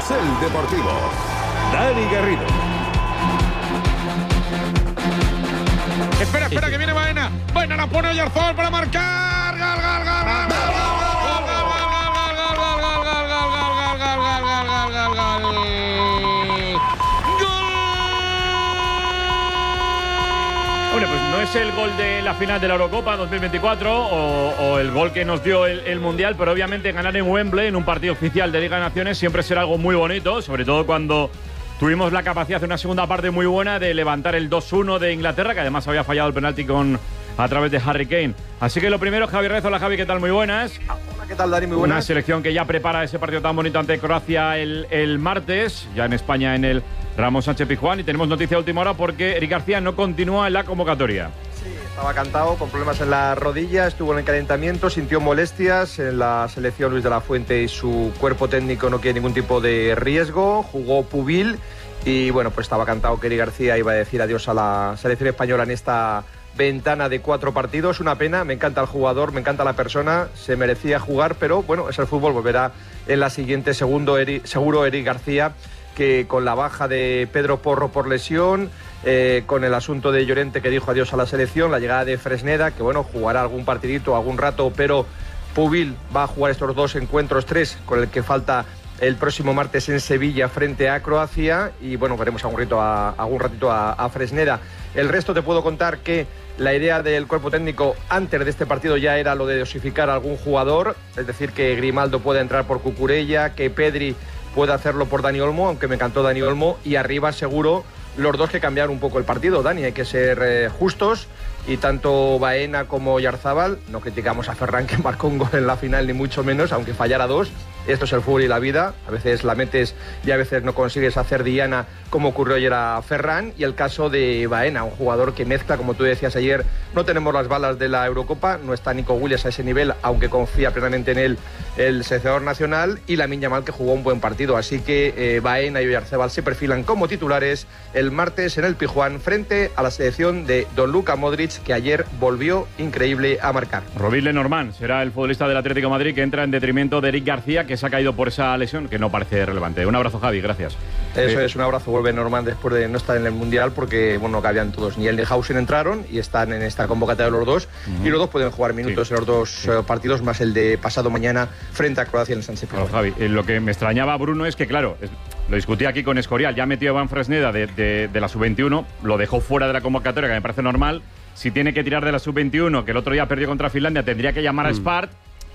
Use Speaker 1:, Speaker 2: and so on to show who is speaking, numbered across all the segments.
Speaker 1: Carrusel Deportivo. Dani Garrido.
Speaker 2: Espera, que viene Baena. Baena la pone Oyarzabal para marcar. ¡Gol!
Speaker 3: Hombre, pues no es el gol de la final de la Eurocopa 2024 o el gol que nos dio el Mundial, pero obviamente ganar en Wembley en un partido oficial de Liga de Naciones siempre será algo muy bonito, sobre todo cuando tuvimos la capacidad de una segunda parte muy buena de levantar el 2-1 de Inglaterra, que además había fallado el penalti a través de Harry Kane. Así que lo primero, Javi Rez. Hola, Javi, ¿qué tal? Muy buenas.
Speaker 4: Hola, ¿qué tal, Dani? Muy buenas.
Speaker 3: Una selección que ya prepara ese partido tan bonito ante Croacia el martes, ya en España en el Ramón Sánchez Pizjuán, y tenemos noticia de última hora porque Eric García no continúa en la convocatoria.
Speaker 4: Sí, estaba cantado con problemas en la rodilla, estuvo en el calentamiento, sintió molestias en la selección. Luis de la Fuente y su cuerpo técnico no quiere ningún tipo de riesgo, jugó Pubil y bueno, pues estaba cantado que Eric García iba a decir adiós a la selección española en esta ventana de 4 partidos. Una pena, me encanta el jugador, me encanta la persona, se merecía jugar, pero bueno, es el fútbol, volverá en la siguiente. Seguro Eric García, que con la baja de Pedro Porro por lesión, con el asunto de Llorente que dijo adiós a la selección, la llegada de Fresneda, que bueno, jugará algún partidito, algún rato, pero Pubil va a jugar estos 2 encuentros, 3, con el que falta el próximo martes en Sevilla frente a Croacia, y bueno, veremos algún ratito a Fresneda. El resto te puedo contar que la idea del cuerpo técnico antes de este partido ya era lo de dosificar a algún jugador, es decir, que Grimaldo pueda entrar por Cucurella, que Pedri pueda hacerlo por Dani Olmo, aunque me encantó Dani Olmo, y arriba seguro los dos que cambiaron un poco el partido, Dani, hay que ser justos, y tanto Baena como Oyarzabal, no criticamos a Ferran que marcó un gol en la final ni mucho menos, aunque fallara 2, esto es el fútbol y la vida, a veces la metes y a veces no consigues hacer diana como ocurrió ayer a Ferran, y el caso de Baena, un jugador que mezcla, como tú decías ayer, no tenemos las balas de la Eurocopa, no está Nico Williams a ese nivel, aunque confía plenamente en él el seleccionador nacional, y Lamine Yamal, que jugó un buen partido, así que Baena y Oyarzabal se perfilan como titulares el martes en el Pizjuán frente a la selección de Don Luka Modric, que ayer volvió increíble a marcar.
Speaker 3: Robin Lenormand será el futbolista del Atlético de Madrid que entra en detrimento de Eric García, que se ha caído por esa lesión que no parece relevante. Un abrazo, Javi, gracias.
Speaker 4: Eso es, un abrazo. Vuelve Norman después de no estar en el Mundial porque, bueno, no cabían todos. Ni el de Hausen entraron y están en esta convocatoria los dos. Y los dos pueden jugar minutos en los dos partidos, más el de pasado mañana frente a Croacia en el Sánchez Pizjuán.
Speaker 3: Javi, lo que me extrañaba, Bruno, es que, claro, lo discutí aquí con Escorial, ya metió a Iván Fresneda de la sub-21, lo dejó fuera de la convocatoria, que me parece normal. Si tiene que tirar de la sub-21, que el otro día perdió contra Finlandia, tendría que llamar a Spart.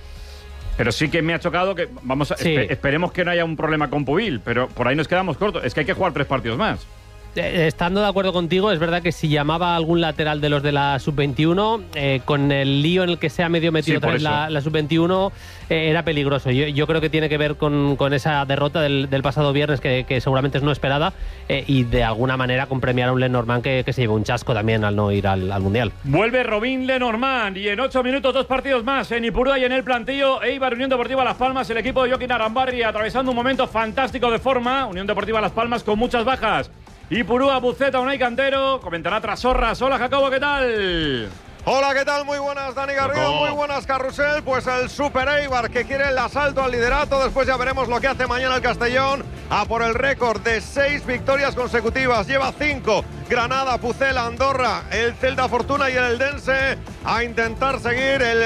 Speaker 3: Pero sí que me ha chocado que, esperemos que no haya un problema con Pubil, pero por ahí nos quedamos cortos. Es que hay que jugar 3 partidos más.
Speaker 5: Estando de acuerdo contigo, es verdad que si llamaba a algún lateral de los de la sub-21, con el lío en el que se ha medio metido otra vez la sub-21, era peligroso. Yo creo que tiene que ver con esa derrota del pasado viernes, que seguramente es no esperada, y de alguna manera con premiar a un Lenormand que se lleva un chasco también al no ir al Mundial.
Speaker 3: Vuelve Robin Lenormand y en 8 minutos 2 partidos más en Ipurúa y en el plantillo Eibar Unión Deportiva Las Palmas. El equipo de Joaquín Arambarri atravesando un momento fantástico de forma. Unión Deportiva Las Palmas con muchas bajas. Ipurúa, Buceta, Unai Cantero, comentará Trasorras. Hola, Jacobo, ¿qué tal?
Speaker 2: Hola, ¿qué tal? Muy buenas, Dani Garrido, muy buenas, Carrusel. Pues el Super Eibar que quiere el asalto al liderato. Después ya veremos lo que hace mañana el Castellón. A por el récord de 6 victorias consecutivas. Lleva 5. Granada, Pucela, Andorra, el Celta Fortuna y el Eldense. A intentar seguir. El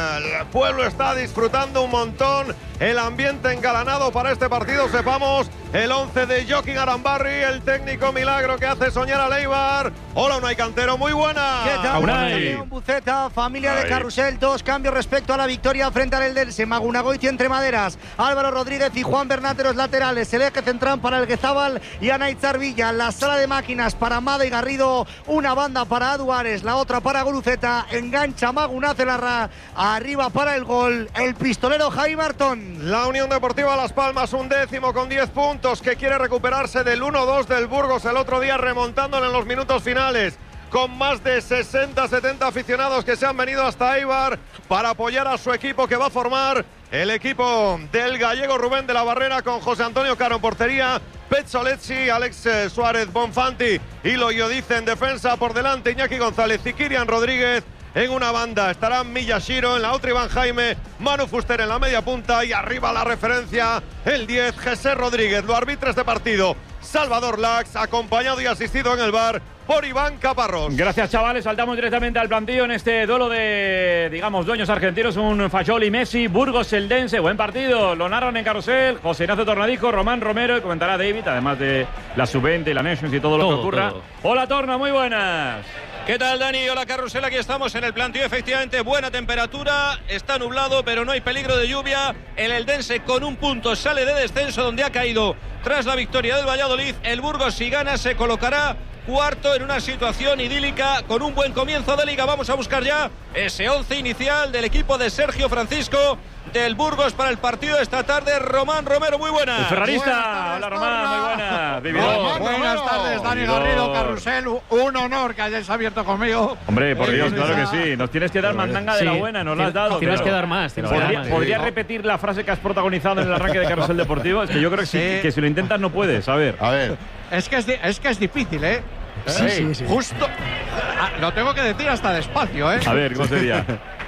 Speaker 2: pueblo está disfrutando un montón. El ambiente engalanado para este partido. Sepamos el 11 de Joaquín Arambarri, el técnico milagro que hace soñar al Eibar. Hola, Unai Cantero, muy buena.
Speaker 6: ¿Qué tal? Buceta, familia de Carrusel, 2 cambios respecto a la victoria frente al Eldense. Magunagoiti entre maderas, Álvaro Rodríguez y Juan Bernat los laterales, el eje central para el Guezábal y Anaizar Villa, la sala de máquinas para Mada y Garrido, una banda para Aduares, la otra para Guruceta, engancha Magunacelarra, arriba para el gol, el pistolero Jaime Martón.
Speaker 2: La Unión Deportiva Las Palmas, 11º con 10 puntos, que quiere recuperarse del 1-2 del Burgos el otro día, remontándole en los minutos finales, con más de 60-70 aficionados que se han venido hasta Eibar para apoyar a su equipo, que va a formar el equipo del gallego Rubén de la Barrera, con José Antonio Caro en portería, Petzolezzi, Alex Suárez, Bonfanti y Loyodice en defensa. Por delante Iñaki González y Kirian Rodríguez. en una banda estarán Miyashiro, en la otra Iván Jaime, Manu Fuster en la media punta y arriba la referencia, el 10, José Rodríguez. Lo arbitra este partido Salvador Lax, acompañado y asistido en el bar por Iván Caparrós.
Speaker 3: Gracias, chavales. Saltamos directamente al plantillo en este duelo de, digamos, dueños argentinos. Un Fayoli Messi, Burgos Eldense. Buen partido. Lo narran en Carrusel José Ignacio Tornadico, Román Romero y comentará David, además de la Sub-20 y la Nations y todo lo que ocurra. Hola, Torna, muy buenas.
Speaker 7: ¿Qué tal, Dani? Hola, Carrusel. Aquí estamos en el plantío. Efectivamente, buena temperatura. Está nublado, pero no hay peligro de lluvia. El Eldense con un punto sale de descenso donde ha caído tras la victoria del Valladolid. El Burgos, si gana, se colocará cuarto en una situación idílica con un buen comienzo de liga. Vamos a buscar ya ese 11 inicial del equipo de Sergio Francisco del Burgos para el partido de esta tarde. Román Romero, muy buenas.
Speaker 3: El ferrarista. Hola, Román, muy buenas.
Speaker 8: Buenas tardes, Dani Garrido, Carrusel. Un honor que hayáis abierto conmigo.
Speaker 3: Hombre, por Dios, claro que sí. Nos tienes que dar mandanga de la buena, nos la has dado.
Speaker 5: Tienes que dar más.
Speaker 3: ¿Podrías repetir la frase que has protagonizado en el arranque de Carrusel Deportivo? Es que yo creo que si lo intentas no puedes. A ver.
Speaker 8: Es que es difícil, ¿eh?
Speaker 6: Sí.
Speaker 8: Justo. Lo tengo que decir hasta despacio, ¿eh?
Speaker 3: A ver, ¿cómo sería?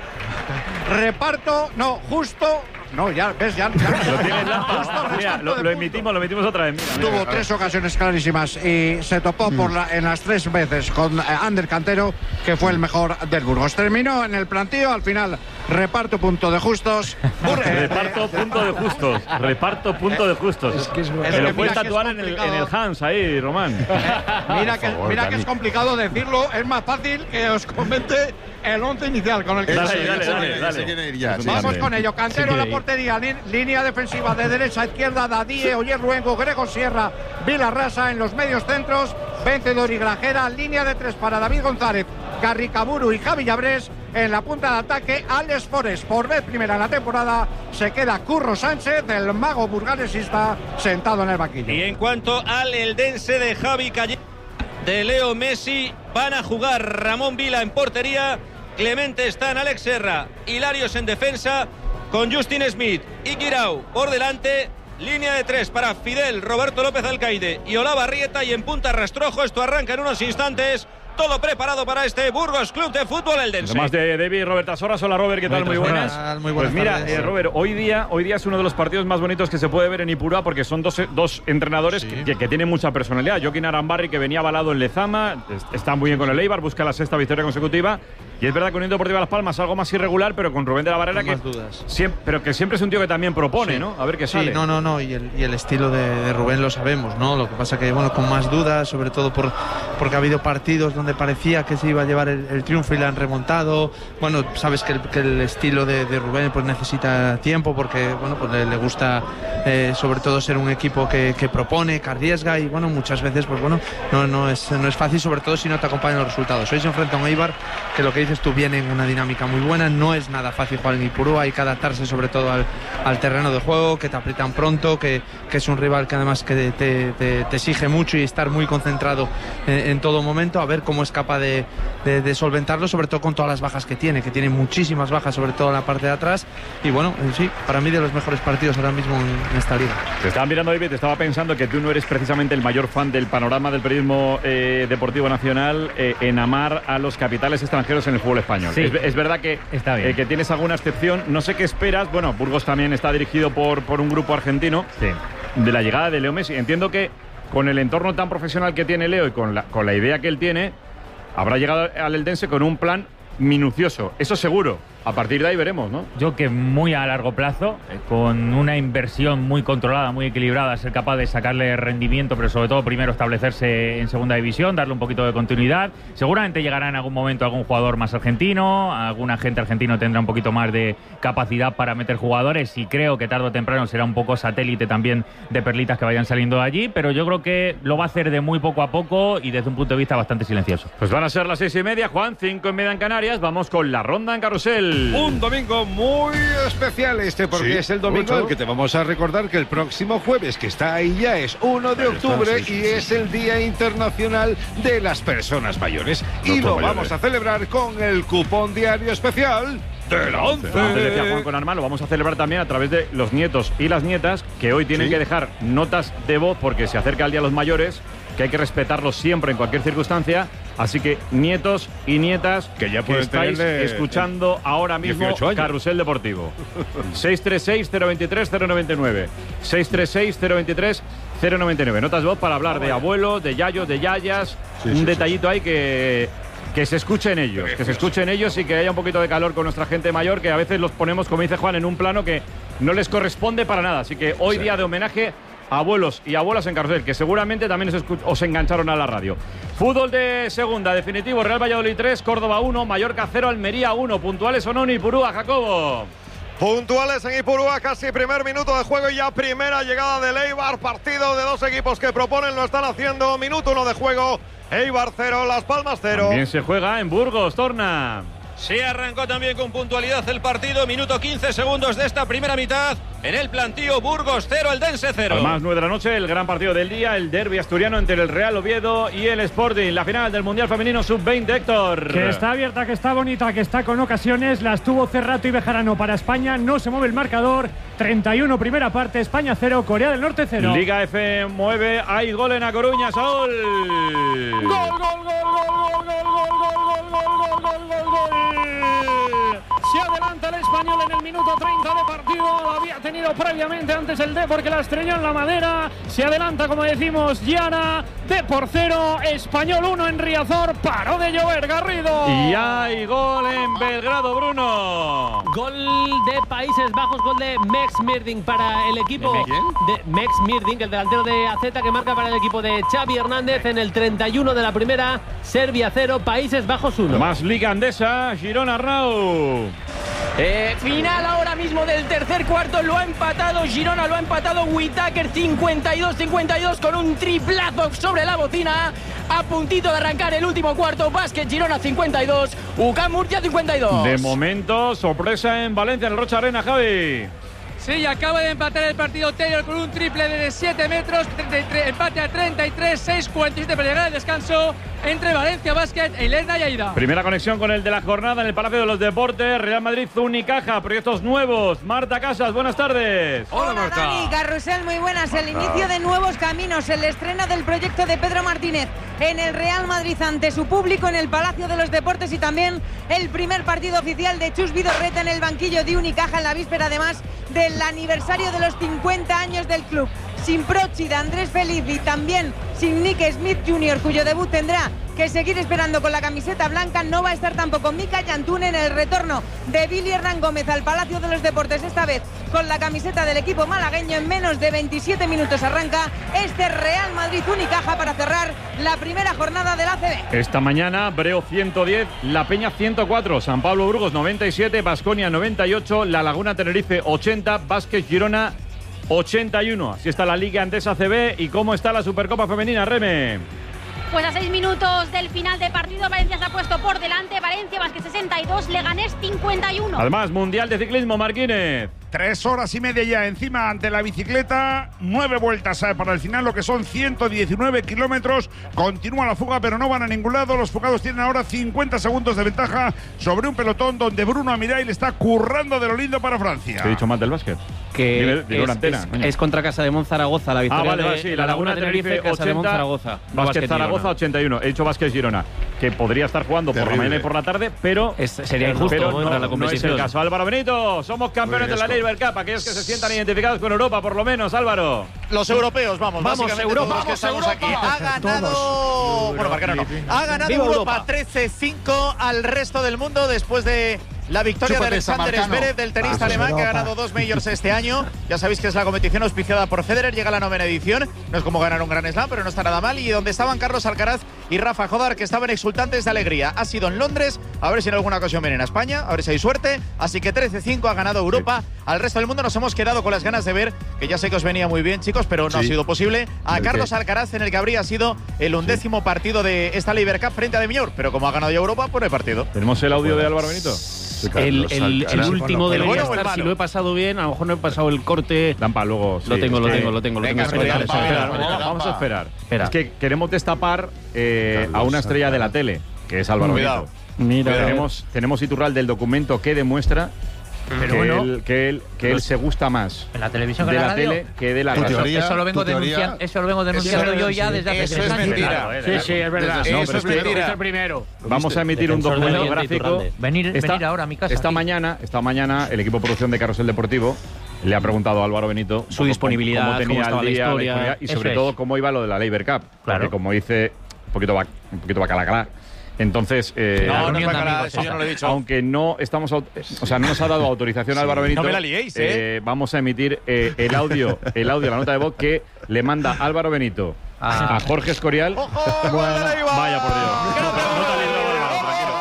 Speaker 8: Reparto, no, justo. No, ya ves, ya.
Speaker 3: Lo tienes mira, lo emitimos otra vez. Mira,
Speaker 8: tuvo 3 ocasiones clarísimas y se topó en las 3 veces con Ander Cantero, que fue el mejor del Burgos. Terminó en el plantío, al final reparto punto de justos.
Speaker 3: Reparto punto de justos. Reparto punto de justos. Se lo puedes tatuar en el Hans ahí, Román.
Speaker 8: Mira que es complicado decirlo. Es más fácil que os comente el 11 inicial con el que
Speaker 3: Dale.
Speaker 8: Vamos con ello. Cantero en la portería, línea defensiva de derecha a izquierda, Dadie, Oyer Luengo, Grego Sierra, Vilarrasa en los medios centros, Vencedor y Grajera, línea de 3 para David González, Garricaburu y Javi Llabrés. En la punta de ataque, Alex Forest. Por vez primera en la temporada se queda Curro Sánchez, el mago burgalesista, sentado en el banquillo.
Speaker 7: Y en cuanto al Eldense de Javi Calle, de Leo Messi, van a jugar Ramón Vila en portería, Clemente está en Alex Serra, Hilarios en defensa, con Justin Smith y Guirao por delante. Línea de 3 para Fidel, Roberto López Alcaide y Olavarrieta, y en punta Rastrojo. Esto arranca en unos instantes. Todo preparado para este Burgos Club de Fútbol Eldense.
Speaker 3: Además de David, Roberta Sorras. Hola, Robert, ¿qué tal? Muy buenas.
Speaker 6: Muy buenas.
Speaker 3: Pues mira, Robert, hoy día es uno de los partidos más bonitos que se puede ver en Ipurúa, porque son dos entrenadores que tienen mucha personalidad. Joaquín Arambarri, que venía avalado en Lezama, está muy bien con el Eibar, busca la 6ª victoria consecutiva. Y es verdad que Unión Deportiva Las Palmas algo más irregular, pero con Rubén de la Barrera, que pero que siempre es un tío que también propone, ¿no? A ver qué sale.
Speaker 9: No, y el estilo de Rubén lo sabemos, ¿no? Lo que pasa que, bueno, con más dudas, sobre todo porque ha habido partidos donde parecía que se iba a llevar el triunfo y la han remontado. Bueno, sabes que el estilo de Rubén pues necesita tiempo, porque, bueno, pues le gusta sobre todo ser un equipo que propone, que arriesga, y, bueno, muchas veces, pues bueno, no es fácil, sobre todo si no te acompañan los resultados. Hoy se enfrenta a un Eibar que, lo que dices tú, viene en una dinámica muy buena. No es nada fácil jugar en Ipurúa, hay que adaptarse sobre todo al terreno de juego, que te aprietan pronto, que es un rival que además que te exige mucho, y estar muy concentrado en todo momento, a ver cómo es capaz de solventarlo, sobre todo con todas las bajas que tiene muchísimas bajas, sobre todo en la parte de atrás. Y bueno, sí, para mí de los mejores partidos ahora mismo en esta liga.
Speaker 3: Te estaba mirando, David, te estaba pensando que tú no eres precisamente el mayor fan del panorama del periodismo deportivo nacional en amar a los capitales extranjeros en el fútbol español. Sí. Es verdad que, que tienes alguna excepción. No sé qué esperas. Bueno, Burgos también está dirigido por un grupo argentino. Sí. De la llegada de Leo Messi. Entiendo que con el entorno tan profesional que tiene Leo y con la idea que él tiene, habrá llegado al Eldense con un plan minucioso. Eso seguro. A partir de ahí veremos, ¿no?
Speaker 10: Yo que muy a largo plazo, con una inversión muy controlada, muy equilibrada, ser capaz de sacarle rendimiento, pero sobre todo primero establecerse en segunda división, darle un poquito de continuidad. Seguramente llegará en algún momento algún jugador más argentino, algún agente argentino tendrá un poquito más de capacidad para meter jugadores, y creo que tarde o temprano será un poco satélite también de perlitas que vayan saliendo de allí, pero yo creo que lo va a hacer de muy poco a poco y desde un punto de vista bastante silencioso.
Speaker 3: Pues van a ser las 6:30, Juan, 5:30 en Canarias. Vamos con la ronda en Carrusel.
Speaker 1: Un domingo muy especial porque es el domingo en el que te vamos a recordar que el próximo jueves, que está ahí ya, es 1 de octubre y es el Día Internacional de las Personas Mayores. Y lo vamos a celebrar con el cupón diario especial de la 11.
Speaker 3: Antes decía Juan con Armán, lo vamos a celebrar también a través de los nietos y las nietas, que hoy tienen que dejar notas de voz porque se acerca el Día de los Mayores, que hay que respetarlos siempre en cualquier circunstancia, Así que nietos y nietas
Speaker 1: que ya
Speaker 3: que estáis escuchando ahora mismo Carrusel Deportivo. 636-023-099. 636-023-099. Notas de voz para hablar de abuelos, de yayos, de yayas. Un detallito ahí que se escuchen ellos. Que se escuchen ellos y que haya un poquito de calor con nuestra gente mayor, que a veces los ponemos, como dice Juan, en un plano que no les corresponde para nada. Así que hoy día de homenaje a abuelos y abuelas en Carrusel, que seguramente también os engancharon a la radio. Fútbol de segunda, definitivo, Real Valladolid 3, Córdoba 1, Mallorca 0, Almería 1. ¿Puntuales o no en Ipurúa, Jacobo?
Speaker 2: Puntuales en Ipurúa, casi primer minuto de juego y ya primera llegada del Eibar. Partido de dos equipos que proponen, lo están haciendo. Minuto 1 de juego, Eibar 0, Las Palmas 0.
Speaker 3: También se juega en Burgos, Torna.
Speaker 7: Sí, arrancó también con puntualidad el partido. Minuto 15 segundos de esta primera mitad. En el plantío, Burgos 0, Eldense 0.
Speaker 3: Además, 9 de la noche, el gran partido del día, el derbi asturiano entre el Real Oviedo y el Sporting. La final del Mundial Femenino Sub-20, Héctor.
Speaker 11: Que está abierta, que está bonita, que está con ocasiones. Las tuvo Cerrato y Bejarano para España. No se mueve el marcador. 31, primera parte, España 0, Corea del Norte 0.
Speaker 3: Liga F mueve. Hay gol en A Coruña, Saúl.
Speaker 11: Gol, gol, gol, gol, gol, gol, gol, gol, gol, gol, gol, gol. Se adelanta el Español en el minuto 30 de partido. Había tenido previamente antes el D porque la estrelló en la madera. Se adelanta, como decimos, Giana. D por 0, Español 1 en Riazor. Paró de llover, Garrido.
Speaker 3: Y hay gol en Belgrado, Bruno.
Speaker 5: Gol de Países Bajos, gol de Mex Mirding para el equipo de Mex Mirding, el delantero de AZ, que marca para el equipo de Xavi Hernández en el 31 de la primera. Serbia 0, Países Bajos 1.
Speaker 3: Más Liga Andesa, Girona Rau.
Speaker 12: Final ahora mismo del tercer cuarto, lo ha empatado Girona, lo ha empatado Whittaker, 52-52 con un triplazo sobre la bocina, a puntito de arrancar el último cuarto. Básquet Girona 52, UCAM Murcia 52.
Speaker 3: De momento, sorpresa en Valencia, en el Rocha Arena, Javi.
Speaker 13: Sí, acaba de empatar el partido Taylor con un triple de 7 metros, empate a 33, 6-47 para llegar al descanso entre Valencia Basket e Lerna y Aida.
Speaker 3: Primera conexión con el de la jornada en el Palacio de los Deportes, Real Madrid Unicaja, proyectos nuevos. Marta Casas, buenas tardes.
Speaker 14: Hola Marta. Dani, Carrusel, muy buenas. El inicio de nuevos caminos, el estreno del proyecto de Pedro Martínez en el Real Madrid ante su público en el Palacio de los Deportes y también el primer partido oficial de Chus Vidorreta en el banquillo de Unicaja en la víspera además del aniversario de los 50 años del club. Sin Prochi de Andrés Feliz y también sin Nick Smith Jr., cuyo debut tendrá que seguir esperando con la camiseta blanca. No va a estar tampoco Mika Yantún en el retorno de Billy Hernán Gómez al Palacio de los Deportes, esta vez con la camiseta del equipo malagueño. En menos de 27 minutos arranca este Real Madrid Unicaja para cerrar la primera jornada del ACB.
Speaker 3: Esta mañana, Breo 110, La Peña 104, San Pablo Burgos 97, Baskonia 98, La Laguna Tenerife 80, Vázquez Girona 81. Así está la Liga Andesa CB. ¿Y cómo está la Supercopa Femenina, Reme?
Speaker 15: Pues a 6 minutos del final de partido, Valencia se ha puesto por delante. Valencia Vázquez 62, Leganés 51.
Speaker 3: Además, Mundial de Ciclismo, Marquínez.
Speaker 16: 3 horas y media ya encima ante la bicicleta, 9 vueltas para el final, lo que son 119 kilómetros. Continúa la fuga, pero no van a ningún lado. Los fugados tienen ahora 50 segundos de ventaja sobre un pelotón donde Bruno Amirail está currando de lo lindo para Francia.
Speaker 3: ¿Qué he dicho más del básquet?
Speaker 17: Que
Speaker 3: dile una antena.
Speaker 17: Es contra Casa de Monzaragoza, la victoria
Speaker 3: de
Speaker 17: La Laguna Tenerife, Casa de Monzaragoza.
Speaker 3: Vázquez Zaragoza 81. He dicho Vázquez Girona, que podría estar jugando por la mañana y por la tarde, pero
Speaker 17: sería injusto
Speaker 3: para la
Speaker 17: competición.
Speaker 3: No es el caso. Álvaro Benito, somos campeones de la Lever Cup. Aquellos que se sientan identificados con Europa, por lo menos, Álvaro.
Speaker 18: Los europeos, vamos
Speaker 3: Europa,
Speaker 18: todos los que estamos aquí. Ha ganado, bueno, Marcano no. Ha ganado Europa 13-5 al resto del mundo después de la victoria de Alexander Zverev, del tenista alemán, que ha ganado 2 majors este año. Ya sabéis que es la competición auspiciada por Federer, llega a la 9ª edición. No es como ganar un Grand Slam, pero no está nada mal. Y donde estaban Carlos Alcaraz y Rafa Jodar, que estaban exultantes de alegría. Ha sido en Londres, a ver si en alguna ocasión vienen a España, a ver si hay suerte. Así que 13-5 ha ganado Europa. Al resto del mundo nos hemos quedado con las ganas de ver, que ya sé que os venía muy bien, chicos, pero no ha sido posible, a Carlos Alcaraz en el que habría sido el 11º partido de esta Lever Cup frente a Demiur. Pero como ha ganado ya Europa, pues no hay partido.
Speaker 3: ¿Tenemos el audio de Álvaro Benito?
Speaker 17: El último debería estar, si lo he pasado bien, a lo mejor no he pasado el corte.
Speaker 3: Lampa, luego.
Speaker 17: Lo tengo.
Speaker 3: Vamos a esperar. Es que queremos destapar a una estrella de la tele, que es Álvaro Benito. Tenemos Iturral del documento que demuestra
Speaker 19: Pero que él se gusta más
Speaker 12: en la televisión
Speaker 19: de
Speaker 12: que en
Speaker 19: la tele que de la radio.
Speaker 12: Eso lo vengo denunciando yo ya desde hace 3 años.
Speaker 17: Sí, es verdad.
Speaker 19: Eso es mentira.
Speaker 17: Es el primero.
Speaker 19: Vamos a emitir un documento gráfico.
Speaker 12: Venir ahora a mi casa.
Speaker 19: Esta mañana el equipo de producción de Carrusel Deportivo le ha preguntado a Álvaro Benito
Speaker 17: su disponibilidad,
Speaker 19: cómo tenía
Speaker 17: cómo
Speaker 19: el día,
Speaker 17: la historia,
Speaker 19: y sobre todo cómo iba lo de la Labor Cup. Claro. Porque como dice un poquito bacalacalá. Entonces,
Speaker 18: no es bacalá, eso yo no lo he dicho.
Speaker 19: Aunque no estamos, no nos ha dado autorización Álvaro Benito.
Speaker 18: No me la liéis,
Speaker 19: vamos a emitir el audio, la nota de voz que le manda Álvaro Benito a Jorge Escorial.
Speaker 2: ¡Ojo!
Speaker 19: Vaya por Dios.
Speaker 2: No te ha librado Álvaro, tranquilo.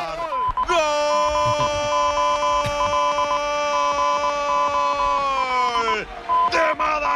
Speaker 2: ¡Gol! ¡De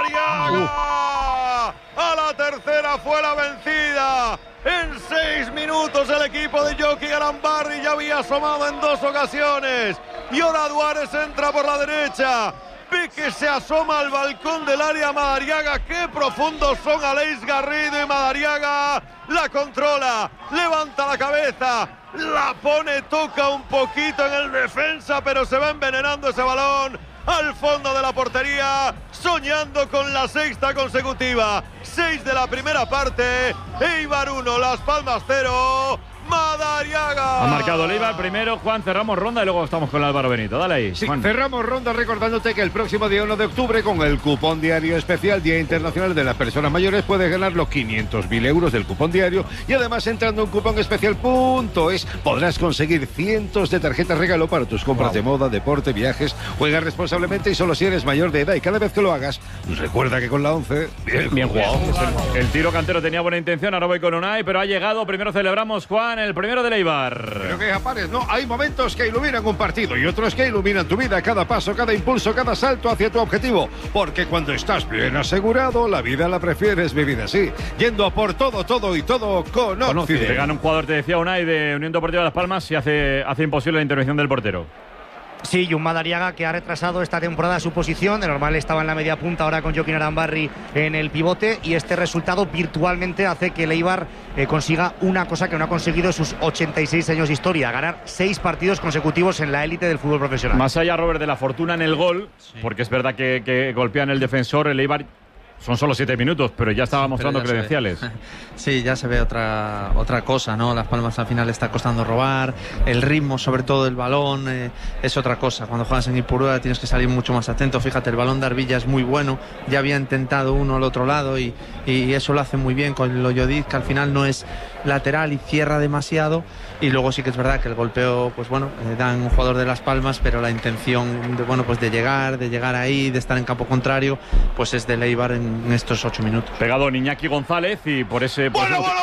Speaker 2: Madariaga! A la tercera fue la vencida. En 6 minutos el equipo de Jocky Arambarri ya había asomado en 2 ocasiones. Y ahora Duárez entra por la derecha. Ve que se asoma al balcón del área Madariaga. Qué profundos son Aleix Garrido y Madariaga. La controla, levanta la cabeza, la pone, toca un poquito en el defensa, pero se va envenenando ese balón al fondo de la portería, soñando con la 6ª consecutiva. 6 de la primera parte, Eibar 1, Las Palmas 0, Madariaga.
Speaker 3: Ha marcado el Eibar primero, Juan, cerramos ronda y luego estamos con Álvaro Benito. Dale ahí,
Speaker 1: sí,
Speaker 3: Juan.
Speaker 1: Cerramos ronda recordándote que el próximo día 1 de octubre, con el cupón diario especial Día Internacional de las Personas Mayores, puedes ganar los 500.000 euros del cupón diario y además entrando en cuponespecial.es podrás conseguir cientos de tarjetas regalo para tus compras de moda, deporte, viajes. Juega responsablemente y solo si eres mayor de edad, y cada vez que lo hagas, recuerda que con la 11, bien jugado.
Speaker 3: El tiro cantero tenía buena intención, ahora voy con Unai, pero ha llegado, primero celebramos, Juan, el primero del Eibar.
Speaker 1: Pero que apares, no, hay momentos que iluminan un partido y otros que iluminan tu vida, cada paso, cada impulso, cada salto hacia tu objetivo, porque cuando estás bien asegurado, la vida la prefieres vivir así, yendo a por todo y todo con Occident.
Speaker 3: Te gana un jugador, te decía Unai, de Unión Deportiva Las Palmas y hace imposible la intervención del portero.
Speaker 6: Sí, y un Madariaga que ha retrasado esta temporada su posición. De normal estaba en la media punta, ahora con Joaquín Arambarri en el pivote. Y este resultado virtualmente hace que el Eibar consiga una cosa que no ha conseguido en sus 86 años de historia: ganar 6 partidos consecutivos en la élite del fútbol profesional.
Speaker 3: Más allá, Robert, de la fortuna en el gol, porque es verdad que golpean el defensor, el Eibar. Son solo 7 minutos, pero ya estaba mostrando credenciales.
Speaker 9: Sí, ya se ve otra cosa, ¿no? Las Palmas al final está costando robar, el ritmo, sobre todo el balón, es otra cosa. Cuando juegas en Ipurúa tienes que salir mucho más atento. Fíjate, el balón de Arvilla es muy bueno, ya había intentado uno al otro lado y eso lo hace muy bien con Loyodiz, que al final no es lateral y cierra demasiado. Y luego sí que es verdad que el golpeo, pues bueno, dan un jugador de Las Palmas, pero la intención de llegar ahí, de estar en campo contrario, pues es de Eibar en estos 8 minutos.
Speaker 3: Pegado Iñaki González y por ese...
Speaker 2: Bueno, gol.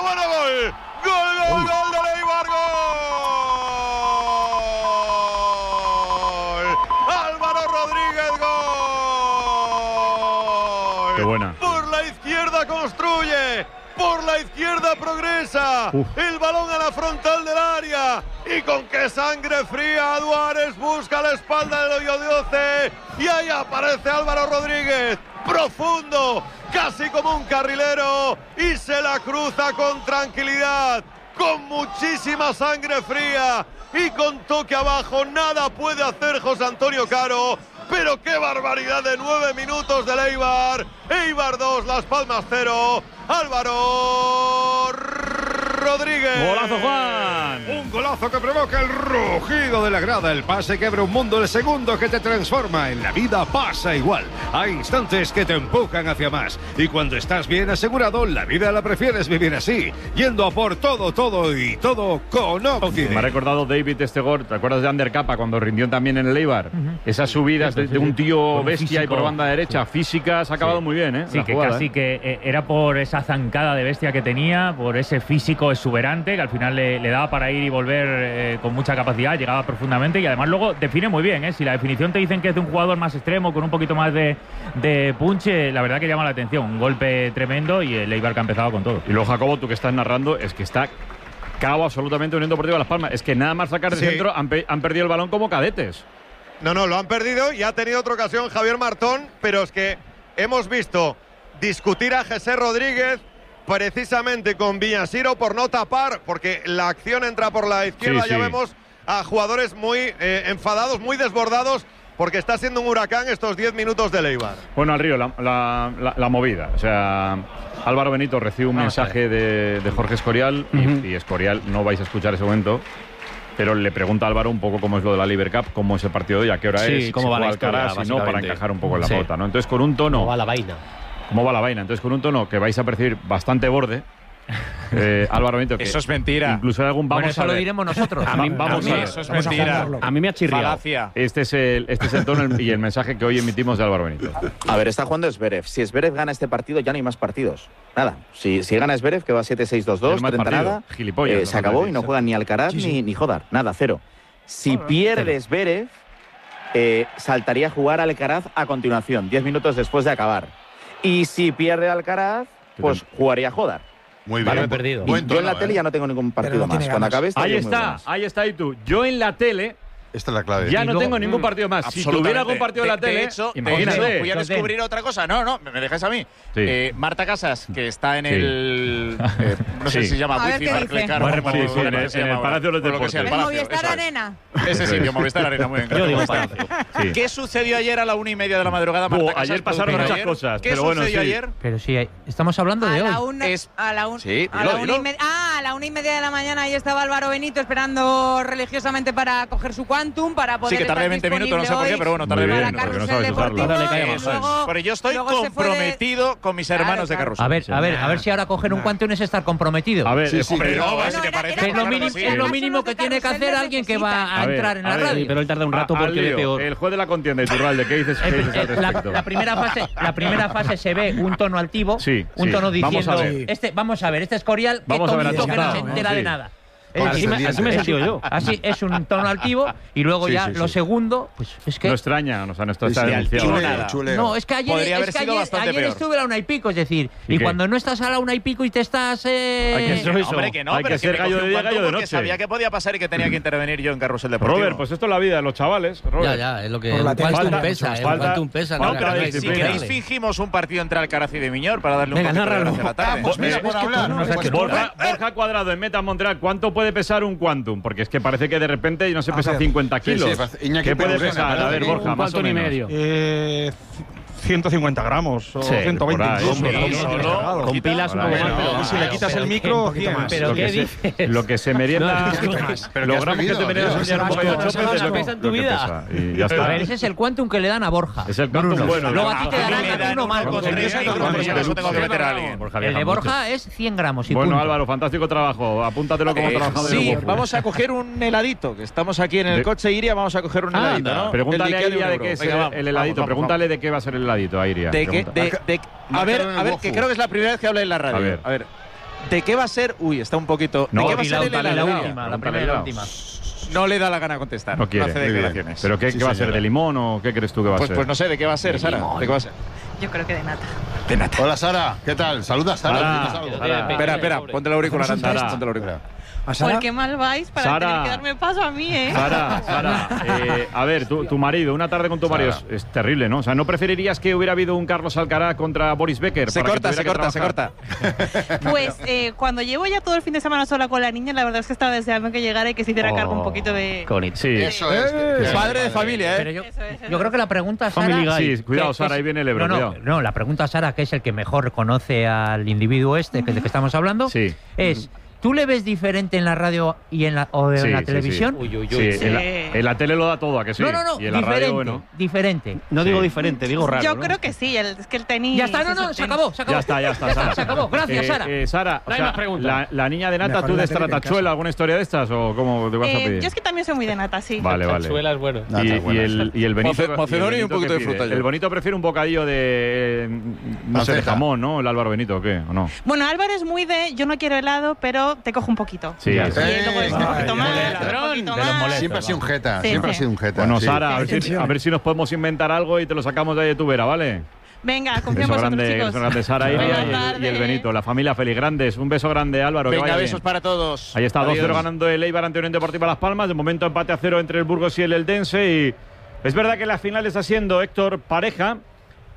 Speaker 2: Gol del Eibar, gol. Álvaro Rodríguez, gol.
Speaker 3: Qué buena.
Speaker 2: Por la izquierda construye. Por la izquierda progresa. El balón a la frontal del área. Y con qué sangre fría, Duárez busca la espalda de Loyodice. Y ahí aparece Álvaro Rodríguez. Profundo, casi como un carrilero. Y se la cruza con tranquilidad. Con muchísima sangre fría. Y con toque abajo. Nada puede hacer José Antonio Caro. Pero qué barbaridad de 9 minutos del Eibar. Eibar 2, Las Palmas 0. Álvaro Rodríguez.
Speaker 3: Golazo, Juan.
Speaker 1: Un golazo que provoca el rugido de la grada, el pase que abre un mundo, el segundo que te transforma. En la vida pasa igual. Hay instantes que te empujan hacia más. Y cuando estás bien asegurado, la vida la prefieres vivir así, yendo a por todo con Occident.
Speaker 3: Me ha recordado David este gol. ¿Te acuerdas de Ander Capa cuando rindió también en el Eibar? Esas subidas de un tío bestia físico, y por banda derecha, física, se ha acabado muy bien, ¿eh?
Speaker 10: Sí, que jugada, casi que era por esa zancada de bestia que tenía, por ese físico exuberante que al final le daba para ir y volver con mucha capacidad, llegaba profundamente y además luego define muy bien, ¿eh? Si la definición te dicen que es de un jugador más extremo, con un poquito más de punch, la verdad que llama la atención. Un golpe tremendo y el Eibar que ha empezado con todo.
Speaker 3: Y luego, Jacobo, tú que estás narrando, es que está cao absolutamente Unión Deportiva Las Palmas. Es que nada más sacar de centro han perdido el balón como cadetes.
Speaker 2: No, lo han perdido y ha tenido otra ocasión Javier Martón, pero es que hemos visto discutir a José Rodríguez precisamente con Villasiro por no tapar, porque la acción entra por la izquierda, ya vemos a jugadores muy enfadados, muy desbordados porque está siendo un huracán estos 10 minutos del Eibar.
Speaker 19: Bueno, al Río, la movida. O sea, Álvaro Benito recibe un mensaje de Jorge Escorial y Escorial, no vais a escuchar ese momento, pero le pregunta a Álvaro un poco cómo es lo de la Liber Cup, cómo es el partido de hoy, a qué hora es,
Speaker 5: cómo va la historia,
Speaker 19: si no, para encajar un poco en la pauta, ¿no? Entonces, con un tono...
Speaker 5: ¿Cómo va la vaina?
Speaker 19: ¿Cómo va la vaina? Entonces, con un tono que vais a percibir bastante borde, Álvaro Benito, que
Speaker 18: eso es mentira.
Speaker 19: Incluso hay algún vamos
Speaker 17: eso
Speaker 19: a ver.
Speaker 17: lo diremos nosotros.
Speaker 19: Vamos a ver.
Speaker 18: Eso es mentira.
Speaker 17: A mí me ha chirriado.
Speaker 18: Falacia.
Speaker 19: Este es el tono y el mensaje que hoy emitimos de Álvaro Benito.
Speaker 20: A ver, está jugando Zverev. Si Zverev gana este partido, ya no hay más partidos. Nada. Si gana Zverev, que va 7-6-2-2, 30 nada, se acabó y no juegan ni Alcaraz ni Jodar. Nada, cero. Si pierde Zverev, saltaría a jugar Alcaraz a continuación, 10 minutos después de acabar. Y si pierde Alcaraz, pues jugaría Jodar.
Speaker 21: Muy bien.
Speaker 5: Vale, perdido.
Speaker 20: Y yo en la tele ya no tengo ningún partido más. Cuando acabe esto,
Speaker 19: Ahí está, y tú. Yo en la tele...
Speaker 21: Esta es la clave.
Speaker 19: Ya no tengo ningún partido más. Si tuviera algún partido en la tele,
Speaker 18: de hecho,
Speaker 19: imagínate.
Speaker 18: voy a descubrir otra cosa. No, me dejáis a mí.
Speaker 19: Sí.
Speaker 18: Marta Casas, que está en el... no sé si se llama Wifi Barclaycard.
Speaker 19: En el Palacio de los Deportes.
Speaker 14: El Movistar Arena.
Speaker 18: Ese sitio, Movistar Arena, muy bien.
Speaker 19: Yo digo Palacio.
Speaker 18: ¿Qué sucedió ayer a la 1:30 de la madrugada, Marta Casas?
Speaker 19: Ayer pasaron muchas cosas,
Speaker 18: pero bueno, sí. ¿Ayer?
Speaker 17: Pero sí, estamos hablando de hoy.
Speaker 14: A la 1:30 de la mañana ahí estaba Álvaro Benito esperando religiosamente para coger su Quantum, para poder
Speaker 18: que tardé 20 minutos, no sé por qué, pero bueno, tardé 20 minutos.
Speaker 19: No sabes usarlo.
Speaker 18: Pero yo estoy comprometido con mis hermanos de Carrusel.
Speaker 17: A ver si ahora coger un Quantum es estar comprometido.
Speaker 19: A ver,
Speaker 18: si te parece.
Speaker 17: Es lo mínimo que tiene que hacer alguien que va a entrar en la radio.
Speaker 5: Pero él tarda un rato porque ve peor.
Speaker 19: El juez de la contienda, Iturralde, ¿qué dices al respecto?
Speaker 17: La primera fase se ve un tono altivo, un tono diciendo, vamos a ver, este Escorial, qué tonto que no se entera de nada.
Speaker 5: Así me he sentido yo.
Speaker 17: Así es un tono altivo y luego lo segundo, pues es que...
Speaker 19: No extraña, no está denunciado.
Speaker 17: No, es que ayer estuve a la 1:00 es decir, y cuando no estás a la 1:00 y te estás...
Speaker 18: Hombre, que no,
Speaker 19: hay que ser gallo de día, gallo de noche.
Speaker 18: Sabía que podía pasar y que tenía que intervenir yo en Carrusel Deportivo.
Speaker 19: Robert, pues esto es la vida de los chavales.
Speaker 5: Ya, es lo que... Quantum pesa.
Speaker 18: Si queréis fingimos un partido entre Alcaraz y de Miñor para darle un poquito de la tarde.
Speaker 19: Borja Cuadrado en Meta Montreal, ¿cuánto puede pesar un Quantum? Porque es que parece que de repente no se pesa 50 kilos. ¿Qué puede pesar? A ver, Borja, más o menos.
Speaker 22: 150 gramos o 120
Speaker 5: con pilas un poco más, pero
Speaker 22: si le quitas el micro, 100 más.
Speaker 5: ¿Pero qué dices?
Speaker 19: Lo que se merienda... Los gramos que te meriendas un bocadillo de chope
Speaker 5: ¿Eso pesa en tu vida?
Speaker 19: Y ya está.
Speaker 17: A ver, ese es el Quantum que le dan a Borja.
Speaker 19: Es el Quantum bueno.
Speaker 17: Luego a ti te darán uno mal.
Speaker 18: Eso tengo que meter a alguien.
Speaker 17: El de Borja es 100 gramos.
Speaker 19: Bueno, Álvaro, fantástico trabajo. Apúntatelo como trabajado.
Speaker 18: Sí, vamos a coger un heladito, que estamos aquí en el coche Iria, vamos a coger un heladito, ¿no?
Speaker 19: Pregúntale a Iria de qué es el heladito. Pregúntale de qué va a ser el heladito a Iria.
Speaker 18: A ver, que creo que es la primera vez que habla en la radio. A ver. ¿De qué va a ser? Uy, está un poquito... ¿De qué va a ser el heladito?
Speaker 17: La primera y la última.
Speaker 18: No le da la gana contestar.
Speaker 19: No quiere.
Speaker 18: No hace declaraciones.
Speaker 19: ¿Pero qué va a ser? ¿De limón o qué crees tú que va a ser?
Speaker 18: Pues no sé, ¿de qué va a ser, Sara? ¿De qué va a ser?
Speaker 14: Yo creo que de nata.
Speaker 18: De nata.
Speaker 21: Hola, Sara. ¿Qué tal? Saluda, Sara.
Speaker 18: Espera. Ponte el auricular, Sara. Ponte el auricular.
Speaker 14: ¿Por qué mal vais para tener que darme paso a mí,
Speaker 19: Sara, a ver, tu marido, una tarde con tu marido es terrible, ¿no? O sea, ¿no preferirías que hubiera habido un Carlos Alcaraz contra Boris Becker?
Speaker 18: Se corta.
Speaker 14: Pues cuando llevo ya todo el fin de semana sola con la niña, la verdad es que estaba deseando que llegara y que se hiciera cargo un poquito de...
Speaker 19: Sí.
Speaker 21: Eso es.
Speaker 18: Padre de familia,
Speaker 17: Pero yo creo que la pregunta a Sara...
Speaker 19: Sí, cuidado, Sara, ahí viene el Ebro, cuidado.
Speaker 17: No, la pregunta a Sara, que es el que mejor conoce al individuo de que estamos hablando, es... ¿Tú le ves diferente en la radio y en la televisión?
Speaker 19: Sí. En la tele lo da todo, ¿a que sí?
Speaker 17: No,
Speaker 19: y en la radio, bueno.
Speaker 17: diferente.
Speaker 5: No digo diferente, digo raro.
Speaker 14: Yo creo que sí, es que el tenis...
Speaker 17: Ya está, se acabó.
Speaker 19: Ya está, Sara.
Speaker 17: Se acabó, gracias, Sara.
Speaker 19: Sara, o sea, la niña de nata, ¿tú de Estratachuela alguna historia de estas o cómo te vas a pedir?
Speaker 14: Yo es que también soy muy de nata, sí.
Speaker 19: Vale.
Speaker 5: Estratachuela es bueno.
Speaker 19: Y el Benito...
Speaker 18: Macedonio y un poquito de fruta.
Speaker 19: El Bonito prefiere un bocadillo de... no sé, de jamón, ¿no? ¿El Álvaro Benito o qué? ¿O no?
Speaker 14: Bueno, Álvaro es muy de... Yo no quiero helado, pero te cojo un poquito.
Speaker 19: Sí,
Speaker 14: y luego es un poquito más.
Speaker 21: Siempre ha sido un jeta,
Speaker 19: Bueno, Sara, a ver si nos podemos inventar algo y te lo sacamos de ahí de tu vera, ¿vale?
Speaker 14: Venga, confío en vosotros, chicos.
Speaker 19: Grande Sara y el Benito, la familia feliz. Grandes, un beso grande, Álvaro.
Speaker 18: Venga, besos para todos.
Speaker 19: Ahí está, 2-0 ganando el Eibar ante Unión Deportiva Las Palmas. De momento empate a 0 entre el Burgos y el Eldense. Y es verdad que la final está siendo, Héctor, pareja.